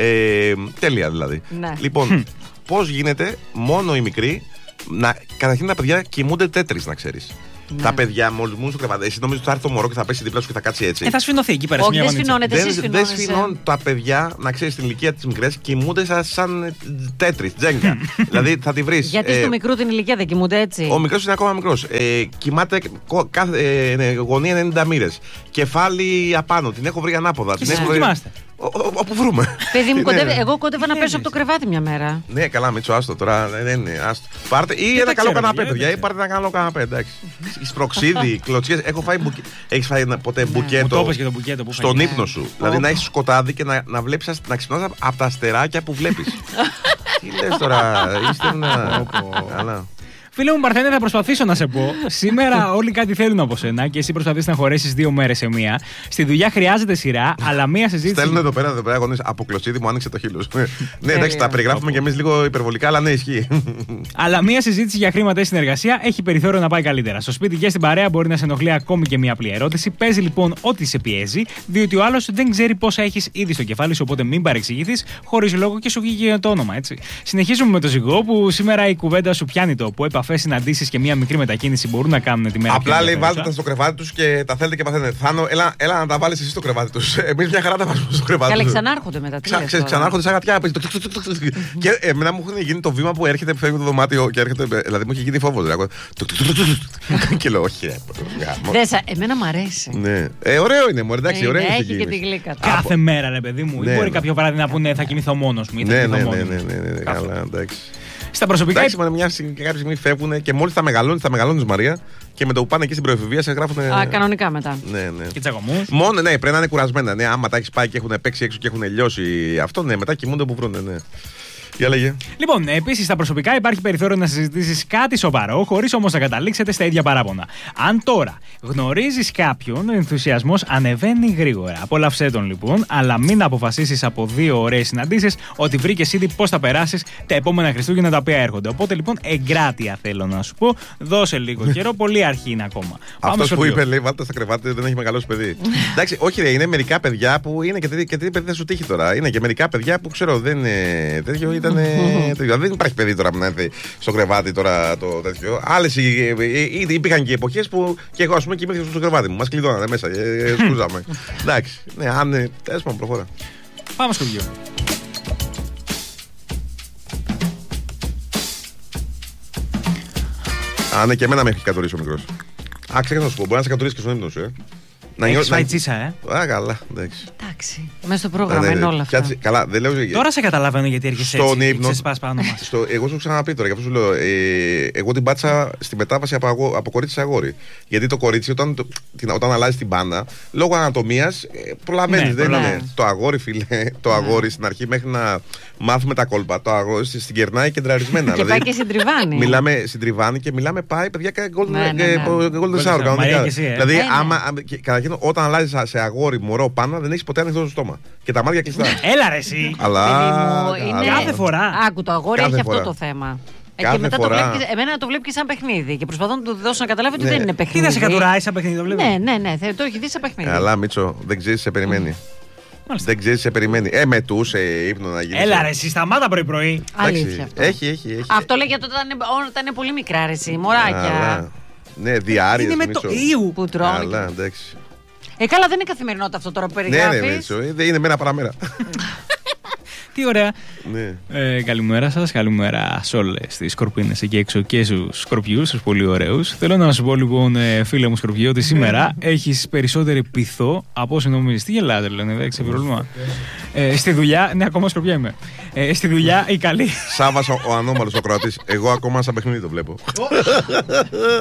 Speaker 1: Ε, τέλεια δηλαδή.
Speaker 3: Ναι.
Speaker 1: Λοιπόν, πώς γίνεται μόνο οι μικροί να. Καταρχήν τα παιδιά κοιμούνται τέτρις, να ξέρεις.
Speaker 3: Ναι.
Speaker 1: Τα παιδιά μόλις μου στο κρεβάτι. Εσύ νομίζεις ότι θα έρθει το μωρό και θα πέσει δίπλα σου και θα κάτσει έτσι.
Speaker 2: Ε, θα σφινωθεί εκεί πέρα. σε
Speaker 3: Όχι,
Speaker 2: μια
Speaker 3: δεν
Speaker 2: γωνίτσα.
Speaker 3: σφινώνεται.
Speaker 1: Δεν,
Speaker 3: Εσύ
Speaker 1: δεν
Speaker 3: σφινώνεσαι.
Speaker 1: σφινώνουν τα παιδιά, να ξέρει στην ηλικία τη μικρέ, κοιμούνται σαν, σαν τέτρι, τζέγκα. Δηλαδή θα τη βρει.
Speaker 3: Γιατί στο μικρού την ηλικία δεν κοιμούνται έτσι.
Speaker 1: Ο μικρό είναι ακόμα μικρό. Ε, κοιμάται κο- κάθε ε, ναι, γωνία ενενήντα μοίρες. Κεφάλι απάνω. Την έχω βρει ανάποδα.
Speaker 2: Και
Speaker 1: Την
Speaker 2: εσείς
Speaker 1: έχω
Speaker 2: που
Speaker 1: βρει.
Speaker 2: κοιμάστε.
Speaker 1: Ο- ο- Όπου βρούμε.
Speaker 3: Παιδί μου,
Speaker 1: Είναι-
Speaker 3: κοντεύει, εγώ κόντευα να
Speaker 2: Τι
Speaker 3: πέσω από
Speaker 2: λες.
Speaker 3: το κρεβάτι μια μέρα.
Speaker 1: Ναι, καλά, Μίτσο, άστο τώρα. Δεν είναι, άστο. Πάρτε, ή
Speaker 2: τα
Speaker 1: ένα καλό
Speaker 2: ξέρω,
Speaker 1: καναπέ,
Speaker 2: παιδιά,
Speaker 1: παιδιά,
Speaker 2: δεν
Speaker 1: ή πάρτε ένα καλό καναπέ, εντάξει. Σπροξίδι, κλωτσιές. Έχω φάει μπουκέ... Έχεις φάει ένα- ποτέ
Speaker 2: Μου το
Speaker 1: μπουκέτο
Speaker 2: είπες και το μπουκέτο που
Speaker 1: στον
Speaker 2: φάγες.
Speaker 1: ύπνο σου. Δηλαδή να έχει σκοτάδι και να, να, βλέπεις, να ξυπνάς από τα αστεράκια που βλέπεις. Τι λες τώρα, είστε ένα. Καλά.
Speaker 2: Φίλε μου Παρθένε, θα προσπαθήσω να σε πω. Σήμερα όλοι κάτι θέλουν από σένα και εσύ προσπαθείς να χωρέσεις δύο μέρες σε μία. Στη δουλειά χρειάζεται σειρά, αλλά μία συζήτηση.
Speaker 1: Στέλνουν εδώ πέρα, εδώ πέρα γονείς, από κλωτσίδι μου άνοιξε το χείλος. Ναι, εντάξει, τα περιγράφουμε κι εμείς λίγο υπερβολικά, αλλά ναι, ισχύει.
Speaker 2: Αλλά μία συζήτηση για χρήματα ή συνεργασία έχει περιθώριο να πάει καλύτερα. Στο σπίτι και στην παρέα μπορεί να σε ενοχλεί ακόμη και μία απλή ερώτηση. Παίζει λοιπόν ό,τι σε πιέζει, διότι ο άλλος δεν ξέρει πόσα έχεις ήδη στο κεφάλι σου, οπότε μην παρεξηγηθείς χωρίς λόγο και σου βγήκε το όνομα, έτσι. Συνεχίζουμε με το ζυγό που σήμερα η κουβέντα σου πιάνει τόπο. Επαφές, συναντήσεις και μία μικρή μετακίνηση μπορούν να κάνουν τη μέρα.
Speaker 1: Απλά
Speaker 2: πιο
Speaker 1: λέει βάλτε
Speaker 2: ενδιαφέρουσα.
Speaker 1: τα στο κρεβάτι του και τα θέλετε και παθαίνετε. Θάνο, έλα, έλα να τα βάλει εσύ στο κρεβάτι του. Εμεί μια χαρά τα βάζουμε στο κρεβάτι
Speaker 3: Καλέ,
Speaker 1: τους.
Speaker 3: ξανάρχονται μετά. Τι
Speaker 1: Ξα,
Speaker 3: λες
Speaker 1: ξέρεις,
Speaker 3: τώρα?
Speaker 1: ξανάρχονται σαν γατιά. παίζει το τουκ, τουκ, τουκ, τουκ. Και εμένα μου έχουν γίνει το βήμα που έρχεται, που φεύγει το δωμάτιο και έρχεται. Δηλαδή μου έχει γίνει φόβο. Δηλαδή, τουκ, τουκ, τουκ, τουκ. Και λέω, όχι, ρε. γάμο.
Speaker 3: Δεν σα- Εμένα μ' αρέσει.
Speaker 1: Ναι. Ε, ωραίο είναι, μωρέ, εντάξει,
Speaker 3: Είναι,
Speaker 1: ωραίο είναι.
Speaker 3: έχει και τη γλύκα του.
Speaker 2: Κάθε μέρα, ρε παιδί μου.
Speaker 1: Ναι,
Speaker 2: Ή μπορεί
Speaker 1: ναι.
Speaker 2: κάποιο βράδυ να πούνε θα κοιμηθώ μόνος μου ή θα
Speaker 1: Ναι,
Speaker 2: κοιμηθώ
Speaker 1: ναι,
Speaker 2: μόνος
Speaker 1: ναι,
Speaker 2: μου.
Speaker 1: ναι, ναι, ναι,
Speaker 2: Κάθε.
Speaker 1: καλά, εντάξει.
Speaker 2: Στα προσωπικά.
Speaker 1: Εντάξει, μα μια στιγμή- κάποια στιγμή φεύγουν και μόλι θα μεγαλώνει, θα μεγαλώνει Μαρία και με το που πάνε εκεί στην προεφηβεία σε γράφουν.
Speaker 3: Α, κανονικά μετά.
Speaker 1: Ναι, ναι.
Speaker 2: Και τσακωμούς.
Speaker 1: Μόνο, ναι, πρέπει να είναι κουρασμένα. Ναι, άμα τα έχει πάει και έχουν παίξει έξω και έχουν λιώσει αυτό, ναι, μετά κοιμούνται που βρούνε, ναι. Για λέγε.
Speaker 2: Λοιπόν, επίσης στα προσωπικά υπάρχει περιθώριο να συζητήσεις κάτι σοβαρό, χωρίς όμως να καταλήξετε στα ίδια παράπονα. Αν τώρα γνωρίζεις κάποιον, ο ενθουσιασμός ανεβαίνει γρήγορα. Απόλαυσέ τον λοιπόν, αλλά μην αποφασίσεις από δύο ωραίες συναντήσεις ότι βρήκες ήδη πώς θα περάσεις τα επόμενα Χριστούγεννα τα οποία έρχονται. Οπότε λοιπόν, εγκράτεια θέλω να σου πω, δώσε λίγο καιρό, πολύ αρχή είναι ακόμα. Πάμε
Speaker 1: Αυτό
Speaker 2: στο
Speaker 1: που
Speaker 2: πιο.
Speaker 1: είπε, λέει, βάλτε στα κρεβάτια, δεν έχει μεγαλώσει παιδί. Εντάξει, όχι, ρε, είναι μερικά παιδιά που είναι και τι, και τι παιδί θα σου τύχει τώρα. Είναι και μερικά παιδιά που ξέρω, δεν είναι τέτοιο, ήταν. τέτοιο. Δεν υπάρχει παιδί τώρα που να έρθει στο κρεβάτι τώρα το τέτοιο. Άλλε υπήρχαν και εποχέ που και εγώ, α πούμε, κοιμήθηκα στο κρεβάτι μου. Μα κλειδώνανε μέσα και σκούζαμε. Εντάξει, ναι, αν. Τέλο πάντων, προχώρα.
Speaker 2: Πάμε στο πιο.
Speaker 1: Α, ναι, και εμένα με έχει κατορίσει ο μικρό. Α, ξέχασα να σου πω, μπορεί να σε κατορίσει και στον ύπνο σου, ε. Να
Speaker 2: Έχεις
Speaker 1: νιώσει-
Speaker 2: φάει
Speaker 1: να-
Speaker 2: τσίσα, ε.
Speaker 1: Α, καλά, εντάξει.
Speaker 3: Εντάξει. Μέσα στο πρόγραμμα
Speaker 1: Ναι, ναι,
Speaker 3: είναι
Speaker 1: ναι.
Speaker 3: όλα αυτά.
Speaker 1: Κάτσε- Καλά, δεν λέω.
Speaker 2: Τώρα σε καταλαβαίνω γιατί έρχεσαι
Speaker 1: Στον
Speaker 2: έτσι.
Speaker 1: ύπνο.
Speaker 2: Σε σπάς πάνω μας.
Speaker 1: Στο, εγώ σου ξαναπεί τώρα, γι' αυτό σου λέω. Ε, εγώ την πάτησα στη μετάβαση από, αγό, από κορίτσι σε αγόρι. Γιατί το κορίτσι, όταν, το- την, όταν αλλάζει την μπάνα, λόγω ανατομία, ε, προλαβαίνει.
Speaker 2: Ναι,
Speaker 1: δεν
Speaker 3: προλαβαίνει.
Speaker 1: είναι. Το αγόρι, φίλε, το αγόρι στην αρχή μέχρι να μάθουμε τα κόλπα. Το αγόρι στην κερνάει κεντραρισμένα.
Speaker 3: Και πάει και συντριβάνει.
Speaker 1: Μιλάμε συντριβάνει και μιλάμε πάει, παιδιά, και golden,
Speaker 3: Ναι, ναι, ναι.
Speaker 1: ε, golden shower.
Speaker 2: Golden shower.
Speaker 1: κανονικά.
Speaker 2: Μαρία και εσύ, ε.
Speaker 1: Δηλαδή,
Speaker 3: Ναι, ναι.
Speaker 1: άμα, άμα- και καταρχήν, όταν αλλάζει σε αγόρι, μωρό, πάνω, δεν έχει ποτέ ανοιχτό το στόμα. Και τα μάτια κλειστά.
Speaker 2: Έλα ρε εσύ.
Speaker 1: Αλλά.
Speaker 3: Παιδί μου, είναι-
Speaker 2: Κάθε φορά.
Speaker 3: Άκου, το αγόρι
Speaker 1: Κάθε
Speaker 3: έχει
Speaker 1: φορά.
Speaker 3: αυτό το θέμα. Ε,
Speaker 1: Κάθε
Speaker 3: και μετά
Speaker 1: φορά.
Speaker 3: το βλέπει, εμένα το βλέπει και σαν παιχνίδι. Και προσπαθώ να του δώσω να καταλάβει ότι
Speaker 1: Ναι.
Speaker 3: δεν είναι
Speaker 2: Τι
Speaker 3: παιχνίδι.
Speaker 2: θα σε κατουράει σαν παιχνίδι, το βλέπεις.
Speaker 3: Ναι, ναι, ναι, θε- το έχει δει σαν παιχνίδι.
Speaker 1: Καλά, Μίτσο, δεν ξέρει τι σε περιμένει.
Speaker 2: Μάλιστα.
Speaker 1: Δεν ξέρει τι σε περιμένει. Ε, μετούσε ύπνο να γίνει.
Speaker 2: Έλα ρε εσύ, σταμάτα πρωί-πρωί.
Speaker 3: Αλήθεια αυτό.
Speaker 1: Έχει, έχει, έχει.
Speaker 3: Αυτό λέγεται όταν είναι, όταν είναι πολύ μικρά, ρε, εσύ, μωράκια.
Speaker 1: Καλά. Ναι, διάρκεια.
Speaker 2: Είναι με το Ιου.
Speaker 3: Που τρώνε.
Speaker 1: Καλά, εντάξει.
Speaker 3: Ε, καλά, δεν είναι καθημερινότητα αυτό τώρα που
Speaker 1: Ναι,
Speaker 3: περιγράφει.
Speaker 1: ναι, Μίτσο, ε, δεν είναι μέρα παραμέρα.
Speaker 2: Τι ωραία.
Speaker 1: Ναι.
Speaker 2: Ε, καλημέρα σας, καλημέρα σε όλες τις σκορπίνες εκεί έξω και στους σκορπιούς, τους πολύ ωραίους. Θέλω να σου πω λοιπόν, ε, φίλε μου σκορπιό, ότι σήμερα έχεις περισσότερη πειθό από όσο νομίζεις. Τι γελάτε, λένε, δεν έχει πρόβλημα. Ε, στη δουλειά, ναι, ακόμα σκορπιά είμαι. Ε, στη δουλειά η καλή.
Speaker 1: Σάββας ο, ο ανώμαλος ο Κροατής. Εγώ ακόμα σαν παιχνίδι το βλέπω.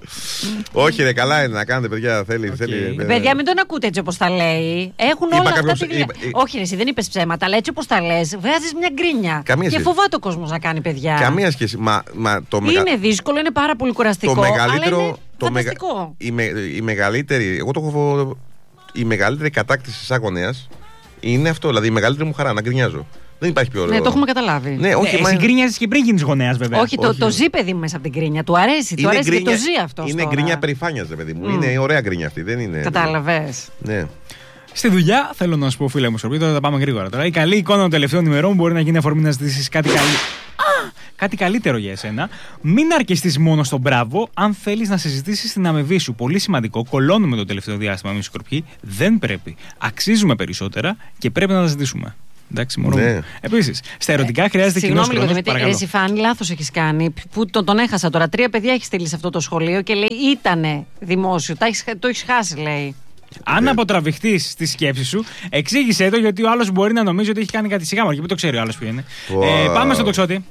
Speaker 1: Όχι, ρε, καλά είναι να κάνετε, παιδιά. Θέλει,
Speaker 2: Okay.
Speaker 1: θέλει,
Speaker 3: Παιδιά, μην τον ακούτε έτσι όπως τα λέει. Έχουν
Speaker 1: Είπα
Speaker 3: όλα αυτά
Speaker 1: κάποιος-
Speaker 3: τη γρήγορα.
Speaker 1: είπα- είπα-
Speaker 3: Όχι, ρε, εσύ δεν είπες ψέματα, αλλά έτσι όπως τα λες, βγάζεις μια γκρίνια.
Speaker 1: Καμία
Speaker 3: Και
Speaker 1: σχέση.
Speaker 3: φοβάται ο κόσμος να κάνει παιδιά.
Speaker 1: Καμία σχέση. Μα, μα, το μεγα-
Speaker 3: Είναι δύσκολο, είναι πάρα πολύ κουραστικό.
Speaker 1: το μεγαλύτερο.
Speaker 3: Αλλά είναι
Speaker 1: το μεγα-
Speaker 3: φανταστικό.
Speaker 1: η, με, η μεγαλύτερη. Εγώ το έχω. Η μεγαλύτερη κατάκτηση σαν γονέας είναι αυτό. Δηλαδή η μεγαλύτερη μου χαρά να γκρινιάζω. Δεν υπάρχει πιο ωραίο.
Speaker 3: Ναι, το έχουμε καταλάβει.
Speaker 1: Ναι, όχι,
Speaker 2: Ναι,
Speaker 1: μα-
Speaker 2: εσύ γκρίνιαζες και πριν γίνεις γονέας, βέβαια.
Speaker 3: Όχι, το,
Speaker 1: όχι.
Speaker 3: το ζει παιδί μου μέσα από την γκρίνια. Του αρέσει, του αρέσει και το ζει αυτό.
Speaker 1: Είναι γκρίνια περηφάνειας, ρε παιδί μου.
Speaker 3: Mm.
Speaker 1: Είναι ωραία γκρίνια αυτή. Δεν είναι.
Speaker 3: Κατάλαβες.
Speaker 1: Ναι.
Speaker 2: Στη δουλειά, θέλω να σου πω, φίλε μου, Σορπί, τώρα θα πάμε γρήγορα τώρα. Η καλή εικόνα των τελευταίων ημερών μπορεί να γίνει αφορμή να ζητήσεις κάτι καλή. Α, κάτι καλύτερο για εσένα. Μην αρκεστείς μόνο στο μπράβο, αν θέλεις να συζητήσεις την αμοιβή σου. Πολύ σημαντικό, κολώνουμε το τελευταίο διάστημα εμείς οι Σκορπιοί. Δεν πρέπει. Αξίζουμε περισσότερα και πρέπει να τα ζητήσουμε. Εντάξει, μωρό
Speaker 1: Ναι.
Speaker 2: μου. Επίσης, στα ερωτικά χρειάζεται κοινός
Speaker 3: Συγγνώμη λίγο,
Speaker 2: χρόνος.
Speaker 3: Δημήτρη. Ρε Σιφάνη, λάθος έχεις κάνει. Που τον, τον έχασα τώρα. Τρία παιδιά έχει στείλει σε αυτό το σχολείο και λέει ήτανε δημόσιο. Τα έχεις- το έχει χάσει, λέει.
Speaker 2: Αν αποτραβηχτείς στη σκέψη σου, εξήγησέ το γιατί ο άλλος μπορεί να νομίζει ότι έχει κάνει κάτι σιγά. Και μην το ξέρει ο άλλος που είναι.
Speaker 1: Wow.
Speaker 2: Ε, πάμε στον τοξότη.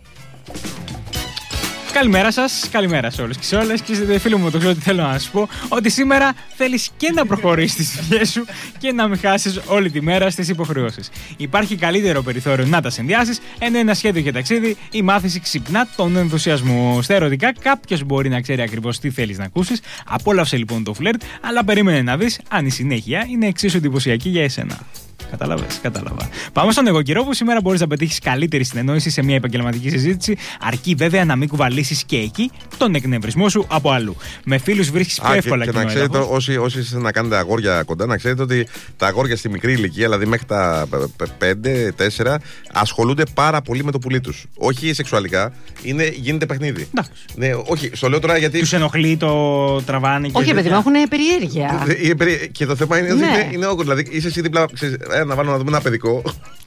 Speaker 2: Καλημέρα σας, καλημέρα σε όλους και σε όλες. Και φίλοι μου, το ξέρω ότι θέλω να σας πω ότι σήμερα θέλεις και να προχωρήσεις στις δουλειές σου και να μην χάσεις όλη τη μέρα στις υποχρεώσεις. Υπάρχει καλύτερο περιθώριο να τα συνδυάσεις, ενώ ένα σχέδιο για ταξίδι, η μάθηση ξυπνά τον ενθουσιασμό. Στα ερωτικά, κάποιος μπορεί να ξέρει ακριβώς τι θέλεις να ακούσεις. Απόλαυσε λοιπόν το φλερτ, αλλά περίμενε να δεις αν η συνέχεια είναι εξίσου εντυπωσιακή για εσένα. Κατάλαβες, κατάλαβα. Πάμε στον εγώ καιρό που σήμερα μπορείς να πετύχεις καλύτερη συνεννόηση σε μια επαγγελματική συζήτηση, αρκεί βέβαια να μην κουβαλήσεις και εκεί τον εκνευρισμό σου από αλλού. Με φίλους βρίσκεις πιο
Speaker 1: Α,
Speaker 2: εύκολα
Speaker 1: και, και να
Speaker 2: κοινό
Speaker 1: ξέρετε,
Speaker 2: έδαφος.
Speaker 1: όσοι, όσοι είστε να κάνετε αγόρια κοντά, να ξέρετε ότι τα αγόρια στη μικρή ηλικία, δηλαδή μέχρι τα πέντε τέσσερα, ασχολούνται πάρα πολύ με το πουλί τους. Όχι σεξουαλικά, είναι, γίνεται παιχνίδι.
Speaker 2: Εντάξει.
Speaker 1: Ναι, όχι, στο λέω τώρα γιατί.
Speaker 2: Τους ενοχλεί το τραβάνι και
Speaker 3: Όχι, παιδί μου,
Speaker 2: τέτοια.
Speaker 3: έχουν περιέργεια.
Speaker 1: Ε, ε, περί- Και το θέμα είναι ότι
Speaker 3: Ναι.
Speaker 1: είναι, είναι awkward. Δηλαδή είσαι εσύ δίπλα. Ξέρεις, ε, να βάλω να δούμε ένα παιδικό.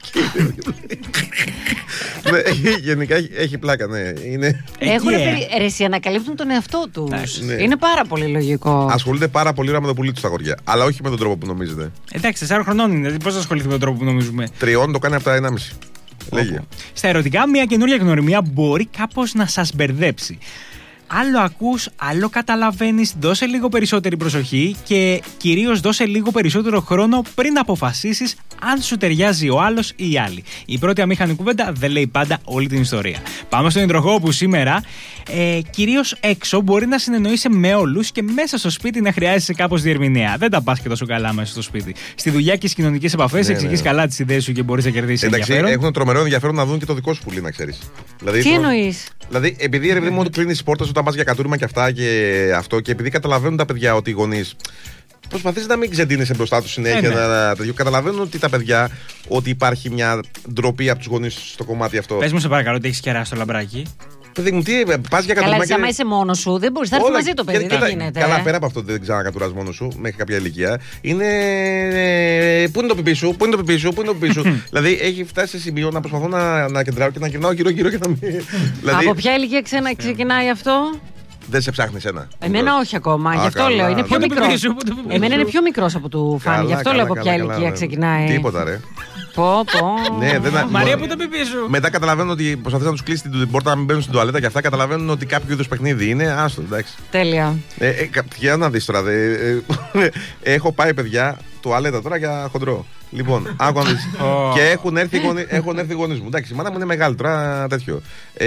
Speaker 1: Ναι, γενικά έχει, έχει πλάκα, ναι. Είναι,
Speaker 2: Εκεί,
Speaker 3: Έχουν
Speaker 2: ε.
Speaker 3: περι... ρε, εσύ ανακαλύπτουν τον εαυτό τους.
Speaker 2: Εντάξει,
Speaker 1: ναι.
Speaker 3: Είναι πάρα πολύ λογικό.
Speaker 1: ασχολούνται πάρα πολύ ώρα με το πουλί του τα αγόρια. Αλλά όχι με τον τρόπο που νομίζετε.
Speaker 2: Εντάξει, τεσσάρων χρονών είναι. Πώς θα ασχοληθεί με τον τρόπο που νομίζουμε.
Speaker 1: Τριών το κάνει από τα ενάμιση. Λέγε.
Speaker 2: Στα ερωτικά, μια καινούργια γνωριμία μπορεί κάπως να σας μπερδέψει. Άλλο ακούς, άλλο καταλαβαίνεις, δώσε λίγο περισσότερη προσοχή και κυρίως δώσε λίγο περισσότερο χρόνο πριν αποφασίσεις αν σου ταιριάζει ο άλλος ή η άλλη. Η πρώτη αμήχανη κουβέντα δεν λέει πάντα όλη την ιστορία. Πάμε στον υδροχό που σήμερα ε, κυρίως έξω μπορεί να συνεννοείσαι με όλους και μέσα στο σπίτι να χρειάζεσαι κάπως διερμηνέα. Δεν τα πας και τόσο καλά μέσα στο σπίτι. Στη δουλειά και στις κοινωνικές επαφές
Speaker 1: Ναι,
Speaker 2: εξηγείς
Speaker 1: ναι.
Speaker 2: καλά τις ιδέες σου και μπορείς να κερδίσεις
Speaker 1: Εντάξει,
Speaker 2: ενδιαφέρον.
Speaker 1: έχουν τρομερό ενδιαφέρον να δουν και το δικό σου πουλί, να ξέρεις. Δηλαδή,
Speaker 3: Τι
Speaker 1: το-
Speaker 3: εννοείς?
Speaker 1: Δηλαδή, επειδή ρε παιδί μου, κλείνει τι πόρτε όταν πα για κατούριμα και αυτά και αυτό, και επειδή καταλαβαίνουν τα παιδιά ότι οι γονείς προσπαθείς να μην ξεντίνεσαι μπροστά του συνέχεια.
Speaker 2: Ε, ναι.
Speaker 1: να, να, τέτοιο. Καταλαβαίνουν ότι τα παιδιά ότι υπάρχει μια ντροπή από του γονείς στο κομμάτι αυτό.
Speaker 2: Πες μου σε παρακαλώ ότι έχεις κεράσει το λαμπράκι.
Speaker 1: Παιδί μου, τι πα για
Speaker 3: Καλά,
Speaker 1: κατούριμα.
Speaker 3: εσύ άμα είσαι μόνος σου, δεν μπορείς. Θα έρθει
Speaker 1: Όλα-
Speaker 3: μαζί το παιδί,
Speaker 1: και-
Speaker 3: δεν
Speaker 1: καλά,
Speaker 3: γίνεται.
Speaker 1: Καλά,
Speaker 3: ε.
Speaker 1: πέρα από αυτό δεν ξανακατουράς μόνος σου μέχρι κάποια ηλικία. Είναι. Πού είναι το πιπί σου, πού είναι το πιπί σου, πού είναι το πιπί σου. Δηλαδή έχει φτάσει σε σημείο να προσπαθώ να, να κεντράω και να γυρνάω γύρω-γύρω και να μην. δηλαδή
Speaker 3: Από ποια ηλικία ξένα ξεκινάει αυτό?
Speaker 1: δεν σε ψάχνει ένα.
Speaker 3: Εμένα όχι ακόμα.
Speaker 1: Α,
Speaker 3: Γι' αυτό
Speaker 1: καλά.
Speaker 3: λέω. Είναι
Speaker 1: Πού
Speaker 3: πιο
Speaker 2: το
Speaker 3: μικρό.
Speaker 2: πιπί σου, πού το πιπί
Speaker 3: Εμένα
Speaker 2: σου.
Speaker 3: είναι πιο μικρό από του Φάνη. Γι' αυτό λέω από ποια ηλικία ξεκινάει.
Speaker 1: Τίποτα, ρε.
Speaker 3: Πω, πω.
Speaker 1: Ναι, δεν.
Speaker 2: Μαρία, πού το πιπί σου.
Speaker 1: Μετά καταλαβαίνουν ότι προσπαθεί να του κλείσει την πόρτα να μην μπαίνουν στην τουαλέτα και αυτά. Καταλαβαίνουν ότι κάποιο είδου παιχνίδι είναι. Άστο, εντάξει.
Speaker 3: Τέλεια.
Speaker 1: Ε, ε, κα- για να δει τώρα. δε, ε, έχω πάει, παιδιά, τουαλέτα τώρα για χοντρό. Λοιπόν, άκου να δεις.
Speaker 2: Ω.
Speaker 1: Και έχουν έρθει, οι γονεί- έχουν έρθει οι γονείς μου. Εντάξει, η μάνα μου είναι μεγάλη τώρα, τέτοιο. Ε,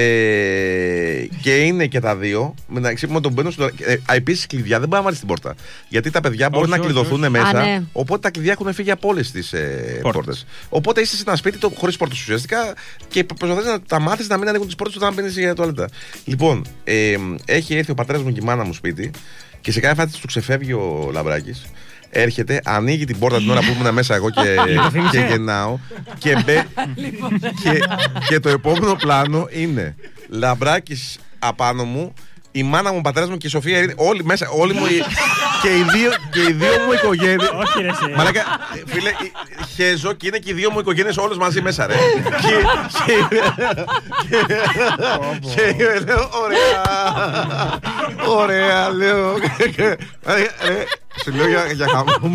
Speaker 1: και είναι και τα δύο. Μεταξύ μου τον μπαίνω στο. Ε, Επίση, κλειδιά δεν μπορεί να βάλει στην πόρτα. Γιατί τα παιδιά μπορεί
Speaker 2: Όχι,
Speaker 1: να
Speaker 2: όχι,
Speaker 1: κλειδωθούν
Speaker 2: όχι.
Speaker 1: μέσα.
Speaker 3: Α, ναι.
Speaker 1: Οπότε τα κλειδιά έχουν φύγει από όλε τι ε,
Speaker 2: Πόρτες.
Speaker 1: πόρτε. Οπότε είσαι σε ένα σπίτι χωρί πόρτε ουσιαστικά και προσπαθεί να τα μάθει να μην ανοίγουν τι πόρτε όταν μπαίνει για τουαλέτα. Λοιπόν, ε, έχει έρθει ο πατέρα μου και η μάνα μου σπίτι και σε κάθε φάση του ξεφεύγει ο Λαμπράκης. Έρχεται, ανοίγει την πόρτα την ώρα που ήμουν μέσα εγώ και, και γεννάω και, μπε, και, και το επόμενο πλάνο είναι Λαμπράκης απάνω μου, η μάνα μου, ο πατέρας μου και η Σοφία είναι όλοι μέσα, όλοι μου, οι- και, οι δύο, και οι δύο μου οικογένειες.
Speaker 2: Όχι, ρε, εσύ.
Speaker 1: Μαλάκα, φίλε, χέζω και είναι και οι δύο μου οικογένειες όλες μαζί μέσα, ρε. και, και, και λέω, ωραία, ωραία, λέω. Ρε, Σου λέω για, για χαμό.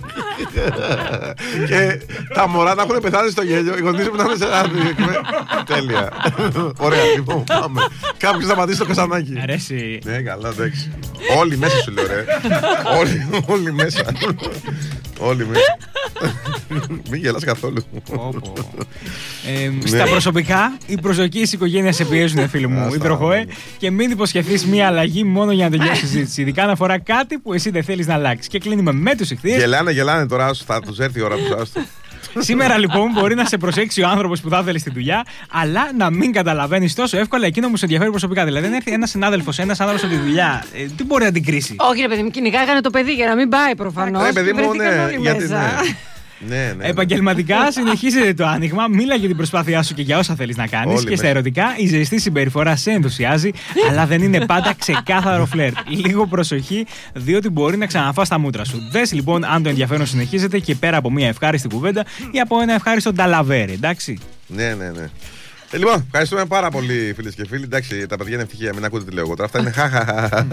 Speaker 1: Και τα μωρά να έχουν πεθάνει στο γέλιο. Οι γονείς μου να είναι σε άδειο. Τέλεια. Ωραία, λοιπόν, πάμε. Κάποιος σταματήσει το κασανάκι.
Speaker 2: Αρέσει.
Speaker 1: Ναι, καλά, εντάξει. Όλοι μέσα σου λέω, ρε. Όλοι, όλοι μέσα. Όλοι μέσα. Μην γελάς καθόλου.
Speaker 2: ε, στα προσωπικά, οι προσδοκίες της οικογένειας σε πιέζουν, φίλοι μου. Υδροχόε. Και μην υποσχεθείς μία αλλαγή μόνο για να τελειώσει η συζήτηση. Ειδικά αν αφορά κάτι που εσύ δεν θέλεις να αλλάξει. Και κλείνουμε με τους ηχθείες.
Speaker 1: Γελάνε, γελάνε τώρα, θα τους έρθει η ώρα του.
Speaker 2: Σήμερα λοιπόν μπορεί να σε προσέξει ο άνθρωπος που θα ήθελε στη δουλειά, αλλά να μην καταλαβαίνεις τόσο εύκολα εκείνο που σε ενδιαφέρει προσωπικά. Δηλαδή, αν έρθει ένας συνάδελφος, ένας άνθρωπος από τη δουλειά, ε, τι μπορεί να την κρίσει.
Speaker 3: Όχι, ρε παιδί μου, κυνηγάγανε το παιδί για να μην πάει προφανώς.
Speaker 1: Ναι, παιδί μου, ναι, γιατί ναι. Ναι, ναι,
Speaker 2: επαγγελματικά
Speaker 1: ναι.
Speaker 2: συνεχίζεται το άνοιγμα. Μίλα για την προσπάθειά σου και για όσα θέλεις να κάνεις. Και
Speaker 1: μέσα.
Speaker 2: στα ερωτικά, η ζεστή συμπεριφορά σε ενθουσιάζει, αλλά δεν είναι πάντα ξεκάθαρο φλερτ. Λίγο προσοχή, διότι μπορεί να ξαναφάς τα μούτρα σου. Δες λοιπόν αν το ενδιαφέρον συνεχίζεται και πέρα από μια ευχάριστη κουβέντα ή από ένα ευχάριστο νταλαβέρι, εντάξει.
Speaker 1: Ναι, ναι, ναι. Ε, λοιπόν, ευχαριστούμε πάρα πολύ, φίλες και φίλοι. Εντάξει, τα παιδιά είναι ευτυχία, μην ακούτε τι λέω εγώ τώρα. Αυτά είναι χαχαχα.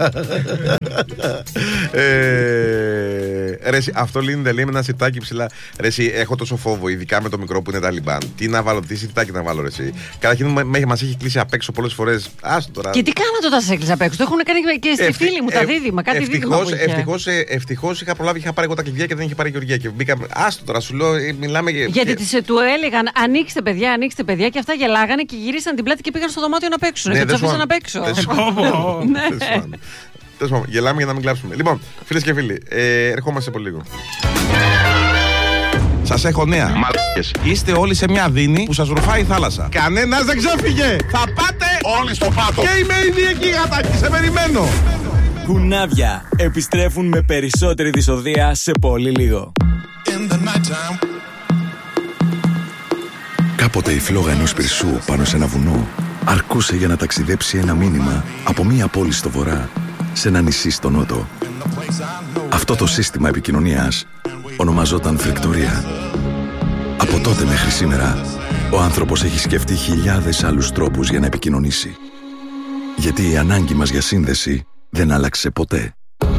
Speaker 1: ε, ρε, αυτό λύνεται, λέει με ένα σιτάκι ψηλά. Ρε, εσύ, έχω τόσο φόβο, ειδικά με το μικρό που είναι Ταλιμπάν. Τι να βάλω, τι σιτάκι να βάλω, ρε, εσύ. Καταρχήν μας έχει κλείσει απ' έξω πολλές φορές. Άστο τώρα.
Speaker 3: Και τι κάνατε όταν σε έκλεισε απ' έξω. Το έχουν κάνει και στη
Speaker 1: Ευτυχ,
Speaker 3: φίλη μου, τα δίδυμα. Κάτι δίδυμα.
Speaker 1: Ευτυχώς ευτυχώς είχα προλάβει, είχα πάρει εγώ τα κλειδιά και δεν είχε πάρει η Γεωργία. Και μπήκαμε. Άστο τώρα, σου λέω, μιλάμε για.
Speaker 3: Γιατί και... του έλεγαν ανοίξτε παιδιά, ανοίξτε παιδιά και αυτά γελάγανε και γυρίσαν την πλάτη και πήγαν στο δωμάτιο να παίξουν.
Speaker 1: Ναι,
Speaker 3: και του αφήσαν να παίξω.
Speaker 1: Τέλος πάντων, γελάμε για να μην κλάψουμε. Λοιπόν, φίλες και φίλοι, ε, ερχόμαστε πολύ λίγο. Σας έχω νέα. Μαλάκες. Είστε όλοι σε μια δίνη που σας ρουφάει η θάλασσα. Κανένας δεν ξέφυγε. Θα πάτε όλοι στο πάτο. Και είμαι ήδη εκεί, γατάκι. Σε περιμένω.
Speaker 5: Κουνάβια επιστρέφουν με περισσότερη δυσοδεία σε πολύ λίγο.
Speaker 6: Κάποτε η φλόγα ενός πυρσού πάνω σε ένα βουνό αρκούσε για να ταξιδέψει ένα μήνυμα από μία πόλη στο βορρά σε ένα νησί στο νότο. Αυτό το σύστημα επικοινωνίας ονομαζόταν φρικτορία. Από τότε μέχρι σήμερα, ο άνθρωπος έχει σκεφτεί χιλιάδες άλλους τρόπους για να επικοινωνήσει. Γιατί η ανάγκη μας για σύνδεση δεν άλλαξε ποτέ.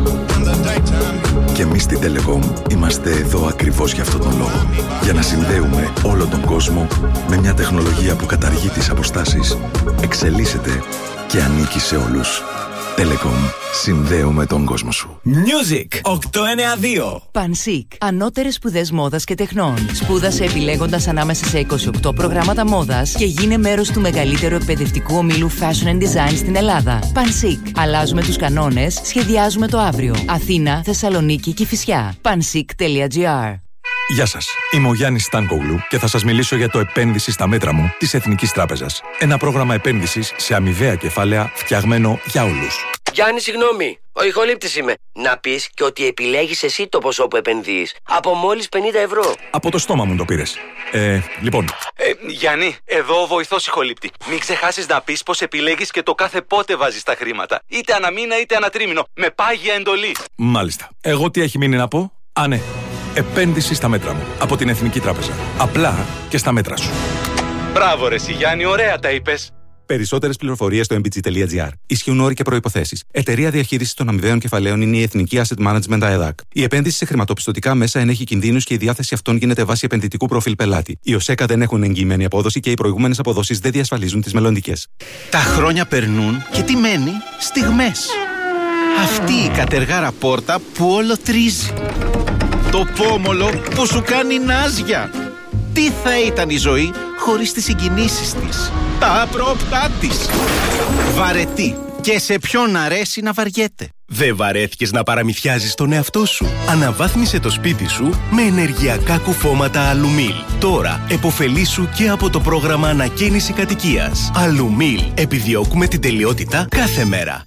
Speaker 6: Και εμείς στην Telecom είμαστε εδώ ακριβώς για αυτόν τον λόγο. Για να συνδέουμε όλο τον κόσμο με μια τεχνολογία που καταργεί τις αποστάσεις, εξελίσσεται και ανήκει σε όλους. Telecom. Συνδέουμε τον κόσμο σου.
Speaker 5: Music οκτακόσια ενενήντα δύο.
Speaker 7: Πανσίκ. Ανώτερες σπουδές μόδας και τεχνών. Σπούδασε επιλέγοντας ανάμεσα σε είκοσι οκτώ προγράμματα μόδας και γίνε μέρος του μεγαλύτερου εκπαιδευτικού ομίλου Fashion and Design στην Ελλάδα. Πανσίκ. Αλλάζουμε τους κανόνες, σχεδιάζουμε το αύριο. Αθήνα, Θεσσαλονίκη, Κηφισιά. πανσίκ τελεία τζι άρ.
Speaker 6: Γεια σας, είμαι ο Γιάννης Στάνκογλου και θα σας μιλήσω για το επένδυση στα μέτρα μου της Εθνικής Τράπεζας. Ένα πρόγραμμα επένδυσης σε αμοιβαία κεφάλαια φτιαγμένο για όλους.
Speaker 8: Γιάννη, συγγνώμη, ο ηχολήπτης είμαι. Να πεις και ότι επιλέγεις εσύ το ποσό που επενδύεις. Από μόλις πενήντα ευρώ.
Speaker 6: Από το στόμα μου το πήρες. Ε, λοιπόν.
Speaker 9: Ε, Γιάννη, εδώ ο βοηθός ηχολήπτη. Μην ξεχάσεις να πεις πως επιλέγεις και το κάθε πότε βάζεις τα χρήματα. Είτε ανά μήνα είτε ανά τρίμηνο. Με πάγια εντολή.
Speaker 6: Μάλιστα. Εγώ τι έχει μείνει να πω? Α, ναι. Επένδυση στα μέτρα μου. Από την Εθνική Τράπεζα. Απλά και στα μέτρα σου.
Speaker 9: Μπράβο ρε Γιάννη, ωραία τα είπες.
Speaker 10: Περισσότερες πληροφορίες στο εμ μπι τζι τελεία τζι άρ. Ισχύουν όροι και προϋποθέσεις. Εταιρεία διαχείρισης των αμοιβαίων κεφαλαίων είναι η Εθνική Asset Management ΑΕΔΑΚ. Η επένδυση σε χρηματοπιστωτικά μέσα ενέχει κινδύνους και η διάθεση αυτών γίνεται βάσει επενδυτικού προφίλ πελάτη. Οι ΟΣΕΚΑ δεν έχουν εγγυημένη απόδοση και οι προηγούμενες αποδόσεις δεν διασφαλίζουν τις μελλοντικές.
Speaker 11: Τα χρόνια περνούν και τι μένει? Στιγμές. Αυτή η κατεργάρα πόρτα που όλο τρίζει. Το πόμολο που σου κάνει νάζια. Τι θα ήταν η ζωή χωρίς τις συγκινήσεις της, τα απρόπτά της. Βαρετή. Και σε ποιον αρέσει να βαριέται.
Speaker 12: Δεν βαρέθηκες να παραμυθιάζεις τον εαυτό σου? Αναβάθμισε το σπίτι σου με ενεργειακά κουφώματα Αλουμίλ. Τώρα επωφελήσου και από το πρόγραμμα ανακαίνιση κατοικίας. Αλουμίλ. Επιδιώκουμε την τελειότητα κάθε μέρα.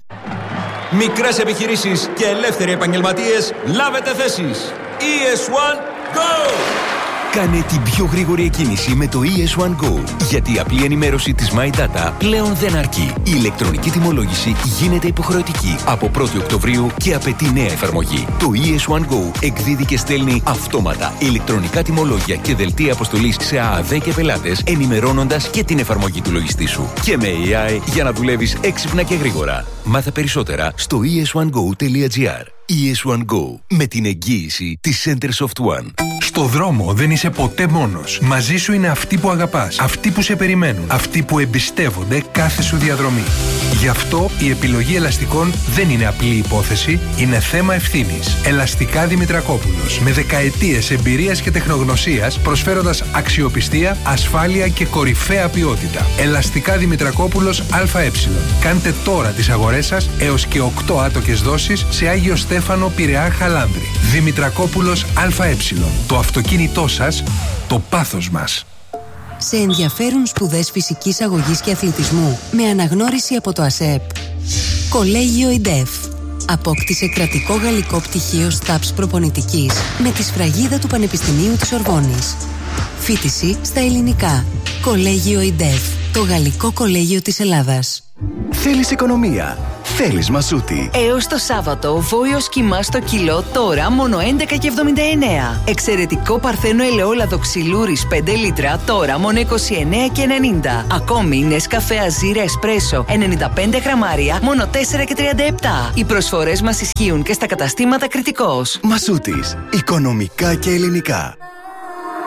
Speaker 13: Μικρές επιχειρήσεις και ελεύθεροι επαγγελματίες, λάβετε θέσεις. ι ες ουάν Go!
Speaker 12: Κάνε την πιο γρήγορη εκκίνηση με το ι ες ουάν Go. Γιατί η απλή ενημέρωση της MyData πλέον δεν αρκεί. Η ηλεκτρονική τιμολόγηση γίνεται υποχρεωτική από πρώτη Οκτωβρίου και απαιτεί νέα εφαρμογή. Το ι ες ουάν Go εκδίδει και στέλνει αυτόματα ηλεκτρονικά τιμολόγια και δελτία αποστολής σε ΑΑΔ και πελάτες, ενημερώνοντας και την εφαρμογή του λογιστή σου. Και με έι άι για να δουλεύεις έξυπνα και γρήγορα. Μάθε περισσότερα στο ι ες ουάν γκο τελεία τζι άρ. ι ες One Go με την εγγύηση της Centersoft One.
Speaker 14: Στο δρόμο δεν είσαι ποτέ μόνος. Μαζί σου είναι αυτοί που αγαπάς, αυτοί που σε περιμένουν, αυτοί που εμπιστεύονται κάθε σου διαδρομή. Γι' αυτό η επιλογή ελαστικών δεν είναι απλή υπόθεση, είναι θέμα ευθύνης. Ελαστικά Δημητρακόπουλος. Με δεκαετίες εμπειρίας και τεχνογνωσίας, προσφέροντας αξιοπιστία, ασφάλεια και κορυφαία ποιότητα. Ελαστικά Δημητρακόπουλος ΑΕ. Κάντε τώρα τις αγορές σας έως και οκτώ άτοκες δόσεις σε Άγιο Στέφανο, Πειραιά, Χαλάνδρη. Δημητρακόπουλος ΑΕ. Το αυτοκίνητό σας, το πάθος μας.
Speaker 15: Σε ενδιαφέρουν σπουδές φυσικής αγωγής και αθλητισμού με αναγνώριση από το ΑΣΕΠ. Κολέγιο ΙΝΤΕΦ. Απόκτησε κρατικό γαλλικό πτυχίο ΣΤΑΠΣ προπονητικής με τη σφραγίδα του Πανεπιστημίου της Ορβόνης. Φοιτηση στα ελληνικά. Κολέγιο ΙΝΤΕΦ. Το γαλλικό κολέγιο της Ελλάδας.
Speaker 12: Θέλεις οικονομία. Θέλεις Μασούτη.
Speaker 7: Έως το Σάββατο, βόηος κιμά στο κιλό, τώρα μόνο έντεκα και εβδομήντα εννέα. Εξαιρετικό παρθένο ελαιόλαδο ξυλούρης πέντε λίτρα, τώρα μόνο είκοσι εννέα και ενενήντα. Ακόμη Νεσκαφέ Αζίρ Εσπρέσο ενενήντα πέντε γραμμάρια, μόνο τέσσερα και τριάντα επτά. Οι προσφορές μας ισχύουν και στα καταστήματα Κρητικός.
Speaker 12: Μασούτης. Οικονομικά και ελληνικά.